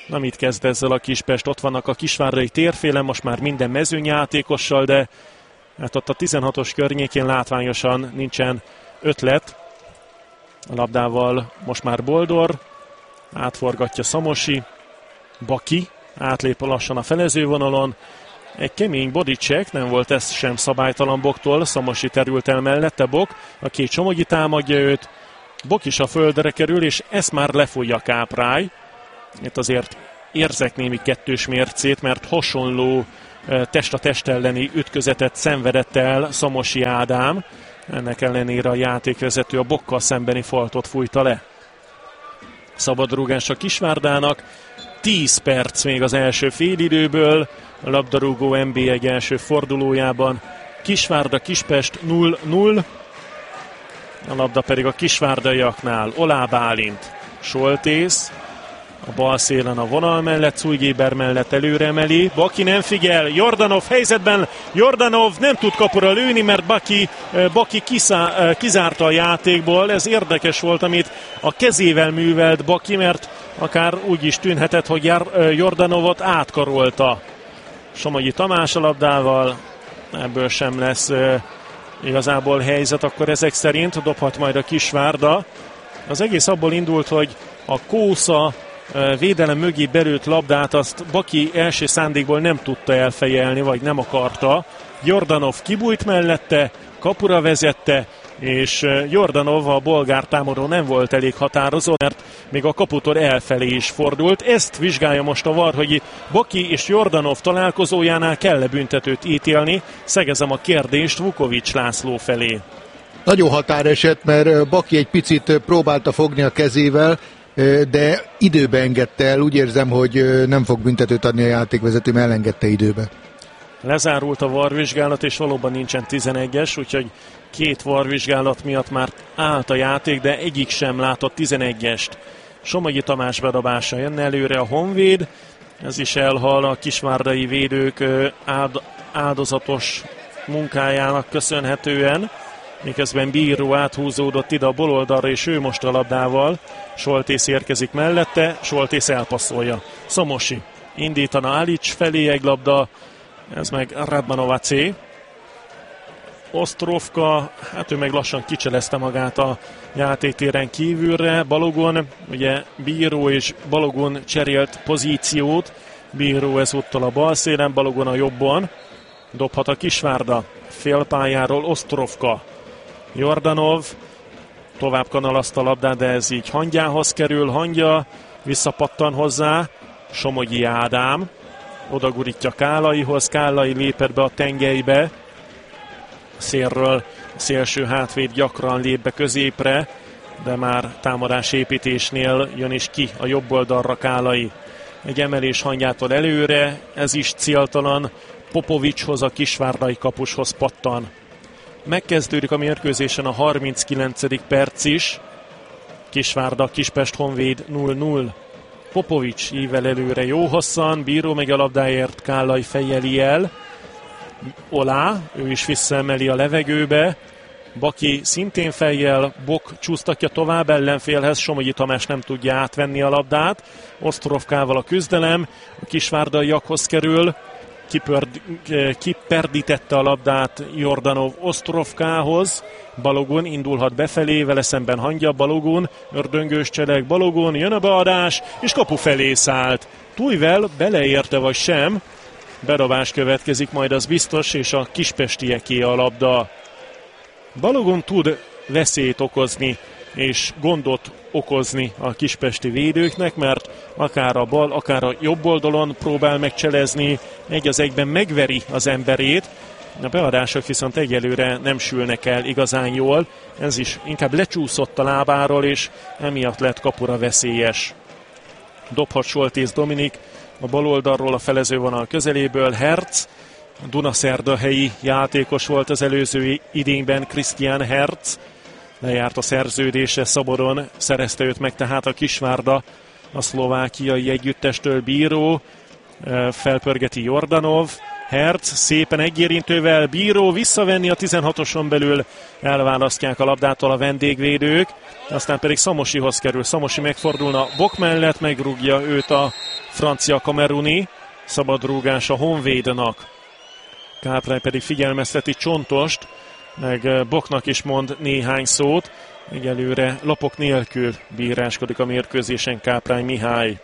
Na, mit kezd ezzel a Kispest? Ott vannak a kisvárdai térfélen, most már minden mezőnyjátékossal, de hát ott a 16-os környékén látványosan nincsen ötlet. A labdával most már Boldor, átforgatja Szamosi, Baki, átlép lassan a felezővonalon. Egy kemény bodycheck, nem volt ez sem szabálytalan Boktól, Szamosi terült el mellette, Bok, a két Somogyi támadja őt, Bok is a földre kerül, és ezt már lefújja Káprály. Itt azért érzek némi kettős mércét, mert hasonló test a test elleni ütközetet szenvedett el Szamosi Ádám. Ennek ellenére a játékvezető a Bokkal szembeni faltot fújta le. Szabadrúgás a Kisvárdának, 10 perc még az első félidőből, a labdarúgó NB1 első fordulójában. Kisvárda Kispest 0-0, a labda pedig a kisvárdaiaknál. Olá Bálint, Soltész, a bal szélen a vonal mellett, Czujgéber mellett előre emeli, Baki nem figyel, Jordanov helyzetben, Jordanov nem tud kapura lőni, mert Baki kizárta a játékból. Ez érdekes volt, amit a kezével művelt Baki, mert akár úgy is tűnhetett, hogy Jordanovot átkarolta. Somogyi Tamás a labdával, ebből sem lesz igazából helyzet, akkor ezek szerint dobhat majd a Kisvárda. Az egész abból indult, hogy a Kósza védelem mögé belőtt labdát azt Baki első szándékból nem tudta elfejelni, vagy nem akarta. Jordanov kibújt mellette, kapura vezette, és Jordanov, a bolgár támadó nem volt elég határozott, mert még a kaputól elfelé is fordult. Ezt vizsgálja most a VAR, hogy Baki és Jordanov találkozójánál kell-e büntetőt ítélni. Szegezem a kérdést Vukovics László felé. Nagyon határeset, mert Baki egy picit próbálta fogni a kezével, de időbe engedte el. Úgy érzem, hogy nem fog büntetőt adni a játékvezető, mert elengedte időbe. Lezárult a VAR vizsgálat, és valóban nincsen 11-es, úgyhogy két VAR vizsgálat miatt már állt a játék, de egyik sem látott 11-est. Somogyi Tamás bedobása jönne előre a Honvéd, ez is elhal a kisvárdai védők áldozatos munkájának köszönhetően, miközben Bíró áthúzódott ide a baloldalra, és ő most a labdával. Soltész érkezik mellette, Soltész elpasszolja. Szamosi indítana Alics felé egy labda, ez meg Radmanovacé. Ostrovka, hát ő meg lassan kicselezte magát a játéktéren kívülre. Balogun, ugye Bíró és Balogun cserélt pozíciót. Bíró ezúttal a bal szélen, Balogun a jobbon. Dobhat a Kisvárda félpályáról Ostrovka. Jordanov tovább kanalaszt a labdát, de ez így Hangyához kerül. Hangya visszapattan hozzá. Somogyi Ádám odagurítja Kálaihoz. Kálai lépett be a tengelybe. Szélről szélső hátvéd gyakran lép be középre, de már támadásépítésnél jön is ki a jobb oldalra Kálai. Egy emelés Hangyától előre, ez is céltalan. Popovicshoz, a kisvárdai kapushoz pattan. Megkezdődik a mérkőzésen a 39. perc is. Kisvárda, Kispest Honvéd 0-0. Popovics ível előre jó hosszan, Bíró meg a labdáért, Kálai fejeli el. Olá, ő is visszaemeli a levegőbe. Baki szintén fejjel, Bok csúsztatja tovább ellenfélhez, Somogyi Tamás nem tudja átvenni a labdát. Ostrovkával a küzdelem, a kisvárdaiakhoz kerül. Kiperdítette a labdát Jordanov Ostrovkához. Balogun indulhat befelé, vele szemben Hangya, Balogun, ördöngős cselek, Balogun, jön a beadás, és kapu felé szállt. Tújvel beleérte vagy sem, bedobás következik, majd az biztos, és a kispestieké a labda. Balogun tud veszélyt okozni, és gondot okozni a kispesti védőknek, mert akár a bal, akár a jobb oldalon próbál megcselezni, egy az egyben megveri az emberét. A beadások viszont egyelőre nem sülnek el igazán jól, ez is inkább lecsúszott a lábáról, és emiatt lett kapura veszélyes. Dobhat Soltész Dominik a bal oldalról a felezővonal közeléből. Herz, Dunaszerdahelyi játékos volt az előző idényben, Christian Herz. Lejárt a szerződése, szabadon szerezte őt meg tehát a Kisvárda a szlovákiai együttestől. Bíró felpörgeti Jordanov, Hertz szépen egyérintővel bíró visszavenni a 16-oson belül, elválasztják a labdától a vendégvédők, aztán pedig Szamosihoz kerül. Szamosi megfordulna Bok mellett, megrúgja őt a francia kameruni, szabad rúgás a Honvédnak. Káprány pedig figyelmezteti Csontost, meg Boknak is mond néhány szót. Egyelőre lapok nélkül bíráskodik a mérkőzésen Káprány Mihály.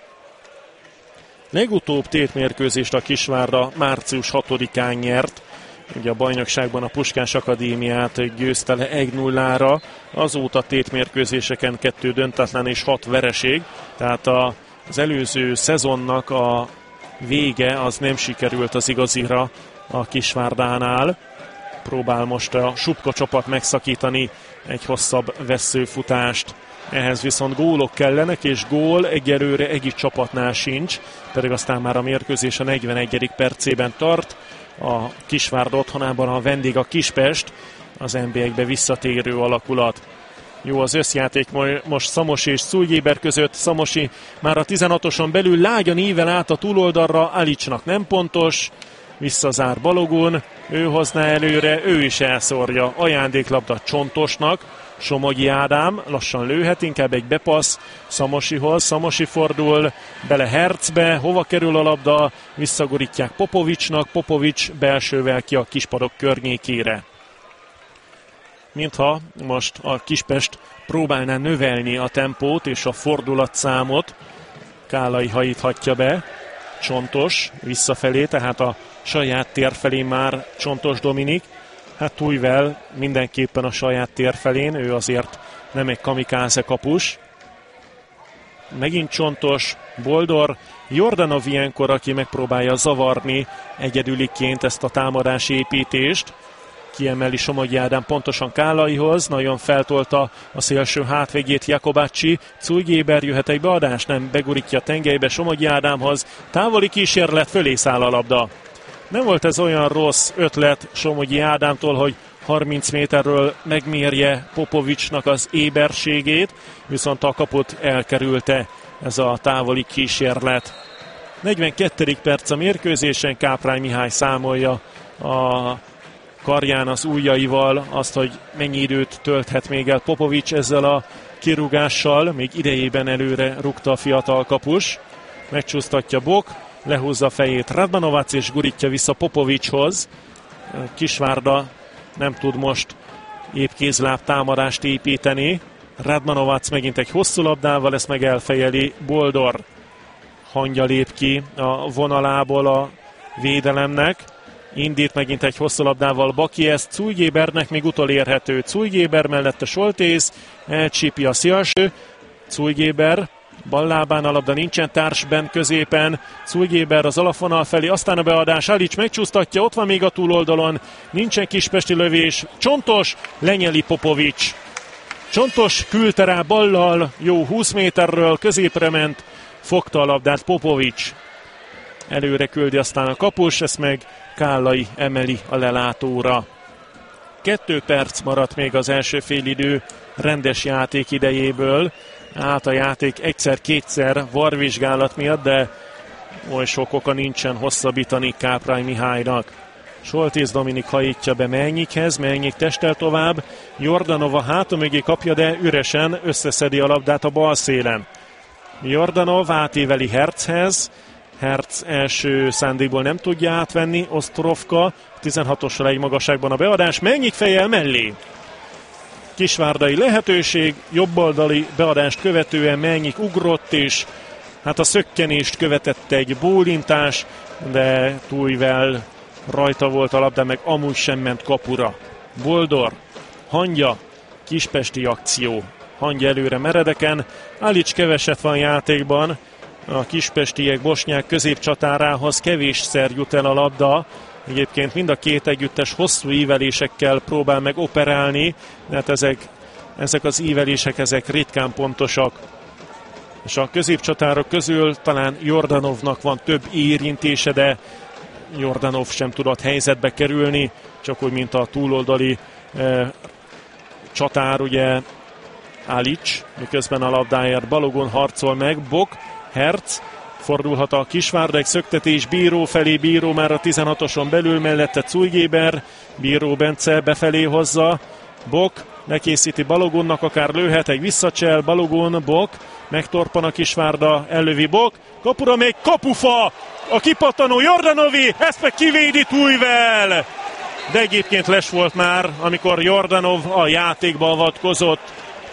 Legutóbb tétmérkőzést a Kisvárda március 6-án nyert. Ugye a bajnokságban a Puskás Akadémiát győzte le 1-0-ra. Azóta tétmérkőzéseken 2 döntetlen és 6 vereség. Tehát az előző szezonnak a vége az nem sikerült az igazira a Kisvárdánál. Próbál most a Supka csapat megszakítani egy hosszabb vesszőfutást. Ehhez viszont gólok kellenek, és gól egyelőre egyik csapatnál sincs, pedig aztán már a mérkőzés a 41. percében tart. A Kisvárda otthonában a vendég a Kispest, az NB1-be visszatérő alakulat. Jó az összjáték most Szamosi és Szújgéber között. Szamosi már a 16-oson belül lágyan ível át a túloldalra, Alicsnak nem pontos, visszazár Balogun, ő hozná előre, ő is elszórja, ajándéklabda Csontosnak. Somogyi Ádám lassan lőhet, inkább egy bepassz Szamosihoz, Szamosi fordul bele Hertzbe, hova kerül a labda, visszagurítják Popovicsnak, Popovics belsővel ki a kispadok környékére. Mintha most a Kispest próbálná növelni a tempót és a fordulatszámot, Kálai hajíthatja be, Csontos visszafelé, tehát a saját tér felé már Csontos Dominik. Hát Tujvel mindenképpen a saját tér felén, ő azért nem egy kamikáze kapus. Megint Csontos, Boldor, Jordanov ilyenkor, aki megpróbálja zavarni egyedüliként ezt a támadási építést. Kiemeli Somogyi Ádám pontosan Kálaihoz, nagyon feltolta a szélső hátvégét Jakobácsi. Cújgéber jöhet egy beadás, nem, begurítja a tengelybe Somogyi Ádámhoz. Távoli kísérlet, fölé száll a labda. Nem volt ez olyan rossz ötlet Somogyi Ádámtól, hogy 30 méterről megmérje Popovicsnak az éberségét, viszont a kaput elkerülte ez a távoli kísérlet. 42. perc a mérkőzésen, Káprány Mihály számolja a karján az ujjaival azt, hogy mennyi időt tölthet még el Popovics ezzel a kirúgással, még idejében előre rúgta a fiatal kapus. Megcsúsztatja Bok, lehúzza a fejét Radmanovac és gurítja vissza Popovicshoz. Kisvárda nem tud most épp kézláb támadást építeni. Radmanovac megint egy hosszú labdával, ezt meg elfejeli Boldor. Hangya lép ki a vonalából a védelemnek. Indít megint egy hosszú labdával Baki, ez Cújgébernek még utolérhető. Cújgéber mellette Soltész, elcsípi a szélső. Cújgéber ballábán a labda, nincsen társben középen. Cújgéber az alapvonal felé, aztán a beadás, Alics megcsúsztatja, ott van még a túloldalon, nincsen kispesti lövés. Csontos, lenyeli Popovics. Csontos küldte rá ballal, jó 20 méterről, középre ment, fogta a labdát Popovics. Előre küldi aztán a kapus, ezt meg Kálai emeli a lelátóra. 2 perc maradt még az első félidő rendes játék idejéből. Át a játék egyszer-kétszer varvizsgálat miatt, de oly sok oka nincsen hosszabbítani Káprány Mihálynak. Soltész Dominik hajítja be Melnyikhez, Melnyik testel tovább, Jordanov a háta mögé kapja, de üresen összeszedi a labdát a bal szélen. Jordanov átíveli Hertzhez, Hertz első szándékból nem tudja átvenni, Ostrovka 16-osra egy magasságban a beadás, Melnyik fejjel mellé. Kisvárdai lehetőség, jobboldali beadást követően Melnyik ugrott, és hát a szökkenést követette egy bólintás, de Tujvel rajta volt a labda, meg amúgy sem ment kapura. Boldor, Hangya, kispesti akció. Hangya előre meredeken, Alics keveset van játékban, a kispestiek Bosnyák középcsatárához kevésszer jut el a labda. Egyébként mind a két együttes hosszú ívelésekkel próbál meg operálni, de hát ezek az ívelések ezek ritkán pontosak. És a középcsatárok közül talán Jordanovnak van több érintése, de Jordanov sem tudott helyzetbe kerülni, csak úgy, mint a túloldali csatár, ugye Alics, miközben a labdáért Balogun harcol meg, Bok, Hertz, Fordulhat a Kisvárda, egy szöktetés Bíró felé, Bíró már a 16-oson belül, mellette Cújgéber, Bíró Bence befelé hozza, Bok lekészíti Balogunnak, akár lőhet, egy visszacsel, Balogun, Bok, megtorpan a Kisvárda, ellövi Bok, kapura még kapufa, a kipattanó Jordanovi, ezt meg kivédi Tujvel, de egyébként les volt már, amikor Jordanov a játékba avatkozott.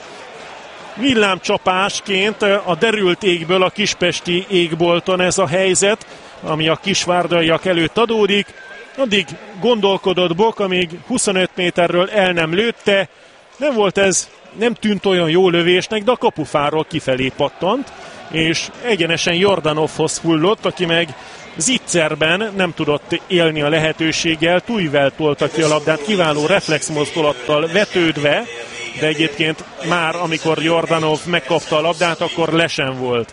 Villámcsapásként a derült égből, a kispesti égbolton ez a helyzet, ami a kisvárdaiak előtt adódik. Addig gondolkodott Bok, amíg 25 méterről el nem lőtte. Nem volt ez, nem tűnt olyan jó lövésnek, de a kapufáról kifelé pattant, és egyenesen Jordanovhoz hullott, aki meg zicserben nem tudott élni a lehetőséggel. Tujvel tolta ki a labdát, kiváló reflexmozdulattal vetődve, de egyébként már amikor Jordanov megkapta a labdát, akkor lesen volt.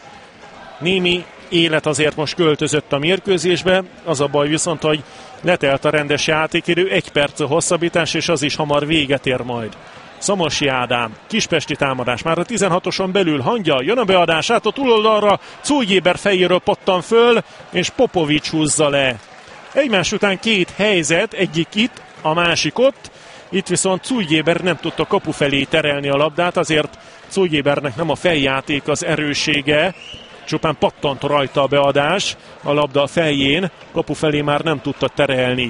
Némi élet azért most költözött a mérkőzésbe, az a baj viszont, hogy letelt a rendes játékidő, 1 perc a hosszabbítás, és az is hamar véget ér majd. Szamosi Ádám, kispesti támadás, már a 16-oson belül hangja, jön a beadás át a túloldalra, Cújgéber fejéről pattan föl, és Popovics húzza le. Egymás után 2 helyzet, egyik itt, a másik ott, itt viszont Cújgéber nem tudta kapu felé terelni a labdát, azért Cújgébernek nem a fejjáték az erőssége, csupán pattant rajta a beadás, a labda a fején, kapu felé már nem tudta terelni.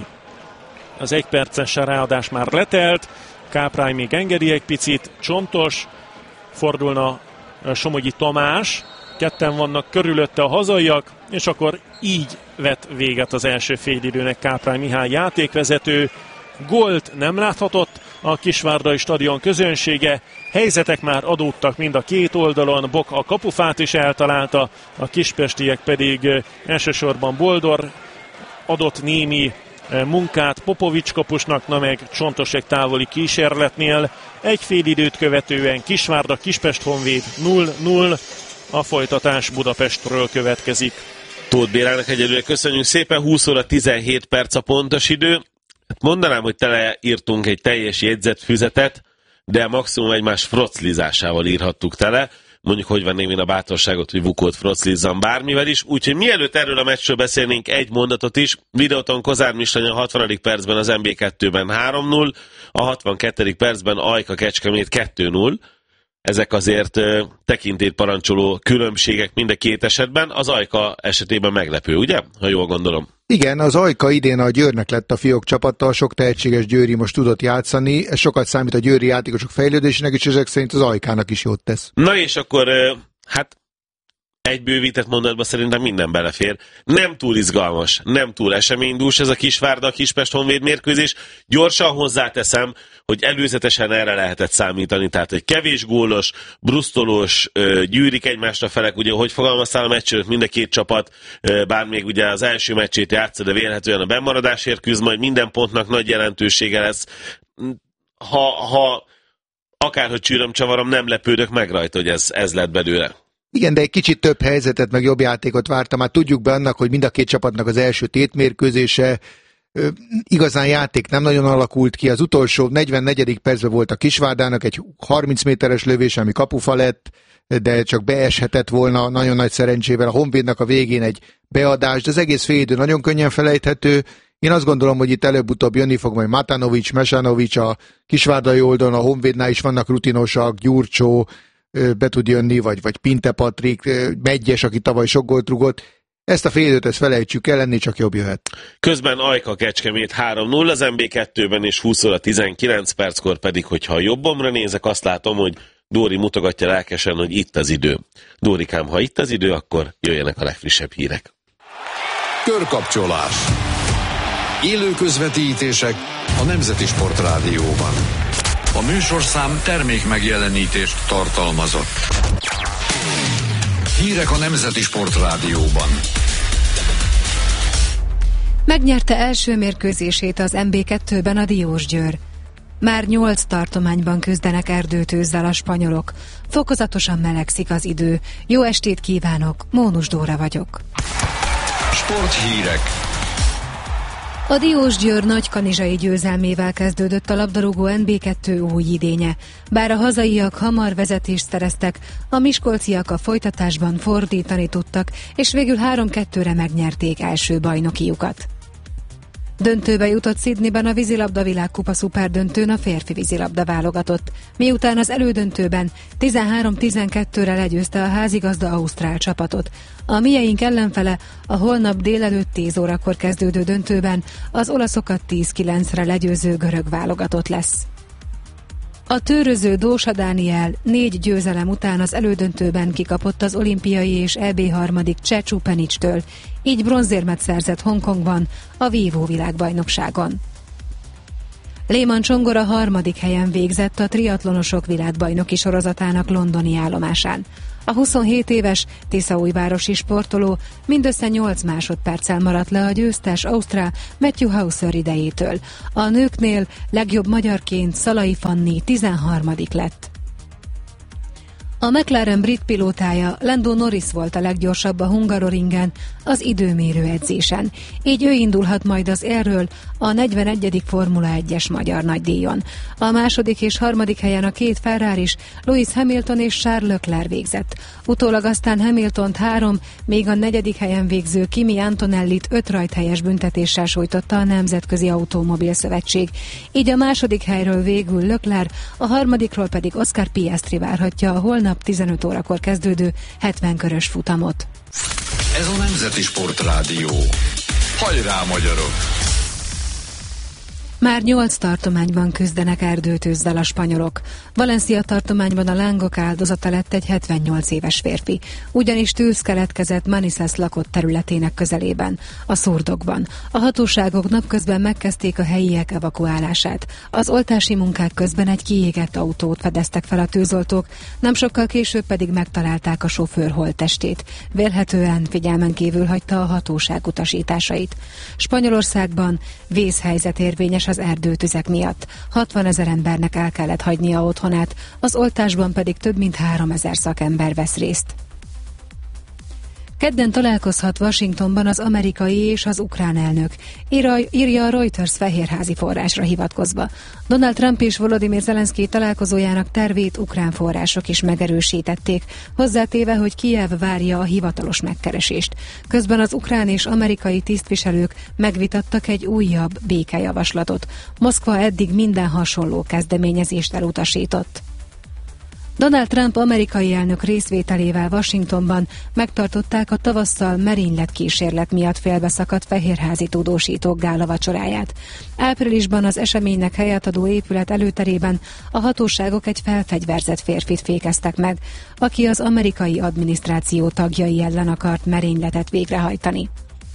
Az 1 perces ráadás már letelt, Káprány még engedi egy picit, Csontos, fordulna Somogyi Tamás, ketten vannak körülötte a hazaiak, és akkor így vet véget az első félidőnek Káprány Mihály játékvezető. Gólt nem láthatott a Kisvárdai stadion közönsége, helyzetek már adódtak mind a 2 oldalon, Bok a kapufát is eltalálta, a kispestiek pedig elsősorban Boldor adott némi munkát Popovics kapusnak, na meg Csontos egy távoli kísérletnél. Egy fél időt követően Kisvárda, Kispest Honvéd 0-0, a folytatás Budapestről következik. Tóth Bélának egyelőre köszönjük szépen, 20 óra 17 perc a pontos idő. Mondanám, hogy teleírtunk egy teljes jegyzetfüzetet, de maximum egymás froclizásával írhattuk tele. Mondjuk, hogy venném én a bátorságot, hogy Vukót froclizzam bármivel is. Úgyhogy mielőtt erről a meccsről beszélnénk, egy mondatot is. Videóton Kozár Mislany a 60. percben az MB2-ben 3-0, a 62. percben Ajka Kecskemét 2-0. Ezek azért tekintélyt parancsoló különbségek mind a 2 esetben. Az Ajka esetében meglepő, ugye? Ha jól gondolom. Igen, az Ajka idén a Győrnek lett a fiók csapata, sok tehetséges győri most tudott játszani, ez sokat számít a győri játékosok fejlődésének, és ezek szerint az Ajkának is jót tesz. Na és akkor, hát egy bővített mondatban szerintem minden belefér. Nem túl izgalmas, nem túl eseménydús ez a Kisvárda, Kispest Honvéd mérkőzés. Gyorsan hozzáteszem, hogy előzetesen erre lehetett számítani, tehát egy kevés gólos, brusztolós, gyűrik egymásra felek, ugye, hogy fogalmaztál a meccs előtt mind a 2 csapat, bár még ugye az első meccsét játsza, de vélhetően a bennmaradásért küzd, majd minden pontnak nagy jelentősége lesz. Ha akárhogy csűröm-csavarom, nem lepődök meg rajta, hogy ez lett belőle. Igen, de egy kicsit több helyzetet, meg jobb játékot vártam. Már tudjuk be annak, hogy mind a 2 csapatnak az első tétmérkőzése, igazán játék nem nagyon alakult ki. Az utolsó 44. percben volt a Kisvárdának egy 30 méteres lövés, ami kapufa lett, de csak beeshetett volna nagyon nagy szerencsével. A Honvédnak a végén egy beadás, de az egész félidő nagyon könnyen felejthető. Én azt gondolom, hogy itt előbb-utóbb jönni fog majd Matanovics, Mesanovics, a kisvárdai oldalon, a Honvédnál is vannak rutinosak, Gyurcsó, be tud jönni, vagy Pinte Patrik, Megyes, aki tavaly sok gólt rugott. Ezt a fél időt, ezt felejtsük el, ennél csak jobb jöhet. Közben Ajka Kecskemét 3-0 az MB2-ben, és 20 óra 19 perckor pedig, hogyha a jobbomra nézek, azt látom, hogy Dóri mutogatja lelkesen, hogy itt az idő. Dórikám, ha itt az idő, akkor jöjjenek a legfrissebb hírek. Körkapcsolás. Élő közvetítések a Nemzeti Sportrádióban. A műsorszám termék megjelenítést tartalmazott. Hírek a Nemzeti Sportrádióban. Megnyerte első mérkőzését az MB2-ben a Diósgyőr. Már 8 tartományban küzdenek erdőtűzzel a spanyolok. Fokozatosan melegszik az idő. Jó estét kívánok, Mónus Dóra vagyok. Sporthírek. A Diósgyőr nagykanizsai győzelmével kezdődött a labdarúgó NB2 új idénye. Bár a hazaiak hamar vezetést szereztek, a miskolciak a folytatásban fordítani tudtak, és végül 3-2-re megnyerték első bajnokiukat. Döntőbe jutott Sydneyben a vízilabda világkupa szuperdöntőn a férfi vízilabda válogatott, miután az elődöntőben 13-12-re legyőzte a házigazda ausztrál csapatot. A mieink ellenfele a holnap délelőtt 10 órakor kezdődő döntőben az olaszokat 10-9-re legyőző görög válogatott lesz. A tőröző Dósa Dániel 4 győzelem után az elődöntőben kikapott az olimpiai és EB harmadik Csecsú Penicstől, így bronzérmet szerzett Hongkongban a vívó világbajnokságon. Léman Csongor a 3. helyen végzett a triatlonosok világbajnoki sorozatának londoni állomásán. A 27 éves tiszaújvárosi sportoló mindössze 8 másodperccel maradt le a győztes ausztrál Matthew Hauser idejétől. A nőknél legjobb magyarként Szalai Fanni 13. lett. A McLaren brit pilótája Lando Norris volt a leggyorsabb a Hungaroringen az időmérő edzésen. Így ő indulhat majd az élről a 41. Formula 1-es magyar nagydíjon. A második és harmadik helyen a 2 Ferraris, Lewis Hamilton és Charles Leclerc végzett. Utólag aztán Hamiltont 3, még a 4. helyen végző Kimi Antonellit 5 rajthelyes büntetéssel sújtotta a Nemzetközi Automobil Szövetség. Így a második helyről végül Leclerc, a harmadikról pedig Oscar Piastri várhatja a holnap 15 órakor kezdődő 70 körös futamot. Ez a Nemzeti Sportrádió. Hajrá, magyarok! Már 8 tartományban küzdenek erdőtűzzel a spanyolok. Valencia tartományban a lángok áldozata lett egy 78 éves férfi. Ugyanis tűz keletkezett Manises lakott területének közelében, a Szurdokban. A hatóságok napközben megkezdték a helyiek evakuálását. Az oltási munkák közben egy kiégett autót fedeztek fel a tűzoltók, nem sokkal később pedig megtalálták a sofőr holttestét. Vélhetően figyelmen kívül hagyta a hatóság utasításait. Spanyolországban vészhelyzet érvényes az erdőtüzek miatt. 60 000 embernek el kellett hagynia otthonát, az oltásban pedig több mint 3 000 szakember vesz részt. Kedden találkozhat Washingtonban az amerikai és az ukrán elnök, írja a Reuters fehérházi forrásra hivatkozva. Donald Trump és Volodymyr Zelenszky találkozójának tervét ukrán források is megerősítették, hozzátéve, hogy Kijev várja a hivatalos megkeresést. Közben az ukrán és amerikai tisztviselők megvitattak egy újabb békejavaslatot. Moszkva eddig minden hasonló kezdeményezést elutasított. Donald Trump amerikai elnök részvételével Washingtonban megtartották a tavasszal merényletkísérlet miatt félbeszakadt fehérházi tudósítók gálavacsoráját. Áprilisban az eseménynek helyet adó épület előterében a hatóságok egy felfegyverzett férfit fékeztek meg, aki az amerikai adminisztráció tagjai ellen akart merényletet végrehajtani.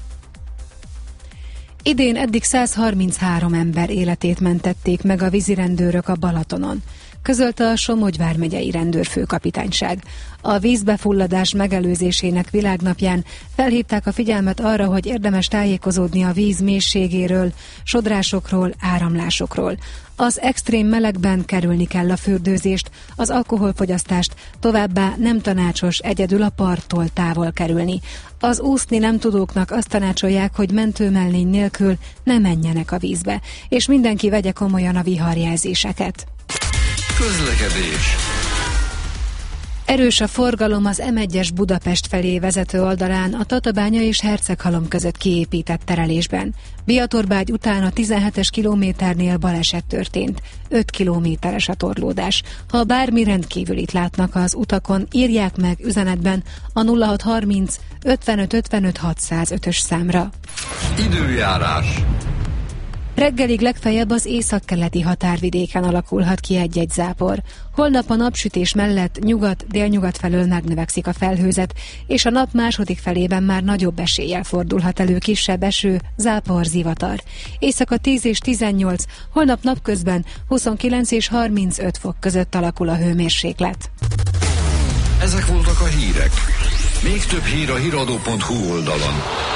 Idén eddig 133 ember életét mentették meg a vízirendőrök a Balatonon, közölte a Somogy vármegyei rendőrfőkapitányság. A vízbefulladás megelőzésének világnapján felhívták a figyelmet arra, hogy érdemes tájékozódni a víz mélységéről, sodrásokról, áramlásokról. Az extrém melegben kerülni kell a fürdőzést, az alkoholfogyasztást, továbbá nem tanácsos egyedül a parttól távol kerülni. Az úszni nem tudóknak azt tanácsolják, hogy mentőmellény nélkül ne menjenek a vízbe, és mindenki vegye komolyan a viharjelzéseket. Közlekedés. Erős a forgalom az M1-es Budapest felé vezető oldalán a Tatabánya és Herceghalom között kiépített terelésben. Biatorbágy után a 17-es kilométernél baleset történt. 5 kilométeres a torlódás. Ha bármi rendkívülit látnak az utakon, írják meg üzenetben a 0630 55 55 605-ös számra. Időjárás. Reggelig legfeljebb az északkeleti határvidéken alakulhat ki egy-egy zápor. Holnap a napsütés mellett nyugat-délnyugat felől megnövekszik a felhőzet, és a nap második felében már nagyobb eséllyel fordulhat elő kisebb eső, zápor, zivatar. Éjszaka 10 és 18, holnap napközben 29 és 35 fok között alakul a hőmérséklet. Ezek voltak a hírek. Még több hír a hiradó.hu oldalon.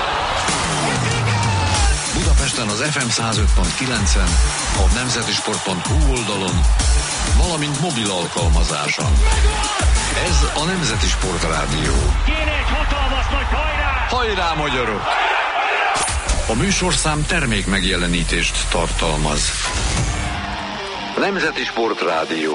Budapesten az FM 105.9-en, a nemzetisport.hu oldalon, valamint mobil alkalmazáson. Ez a Nemzeti Sport Rádió. Kéne egy hatalmas nagy hajrá! Hajrá, magyarok! A műsorszám termék megjelenítést tartalmaz. Nemzeti Sportrádió.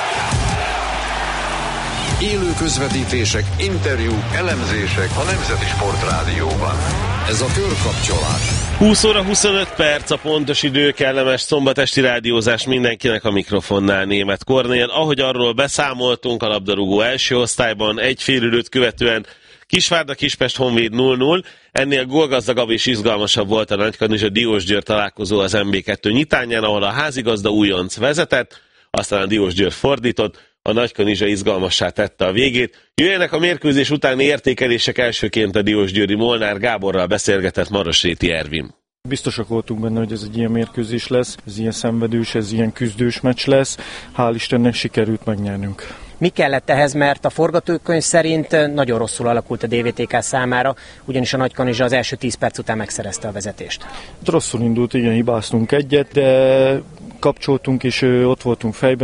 Élő közvetítések, interjúk, elemzések a Nemzeti Sportrádióban. Ez a Körkapcsolás. 20 óra 25 perc a pontos idő, kellemes szombatesti rádiózás mindenkinek, a mikrofonnál Németh Kornél. Ahogy arról beszámoltunk, a labdarúgó első osztályban egy félidőt követően Kisvárda-Kispest Honvéd 0-0, ennél gólgazdagabb és izgalmasabb volt a Nagykanizsa-Diósgyőr találkozó az MB2 nyitányán, ahol a házigazda újonc vezetett, aztán a Diósgyőr fordított, a Nagykanizsa izgalmassá tette a végét. Jöjjenek a mérkőzés utáni értékelések, elsőként a diósgyőri Molnár Gáborral beszélgetett Marosréti Ervin. Biztosak voltunk benne, hogy ez egy ilyen mérkőzés lesz, ez ilyen szenvedős, ez ilyen küzdős meccs lesz. Hál' Istennek sikerült megnyernünk. Mi kellett ehhez, mert a forgatókönyv szerint nagyon rosszul alakult a DVTK számára, ugyanis a Nagykanizsa az első 10 perc után megszerezte a vezetést. Rosszul indult, igen, hibáztunk egyet, de kapcsoltunk és ott voltunk fejben.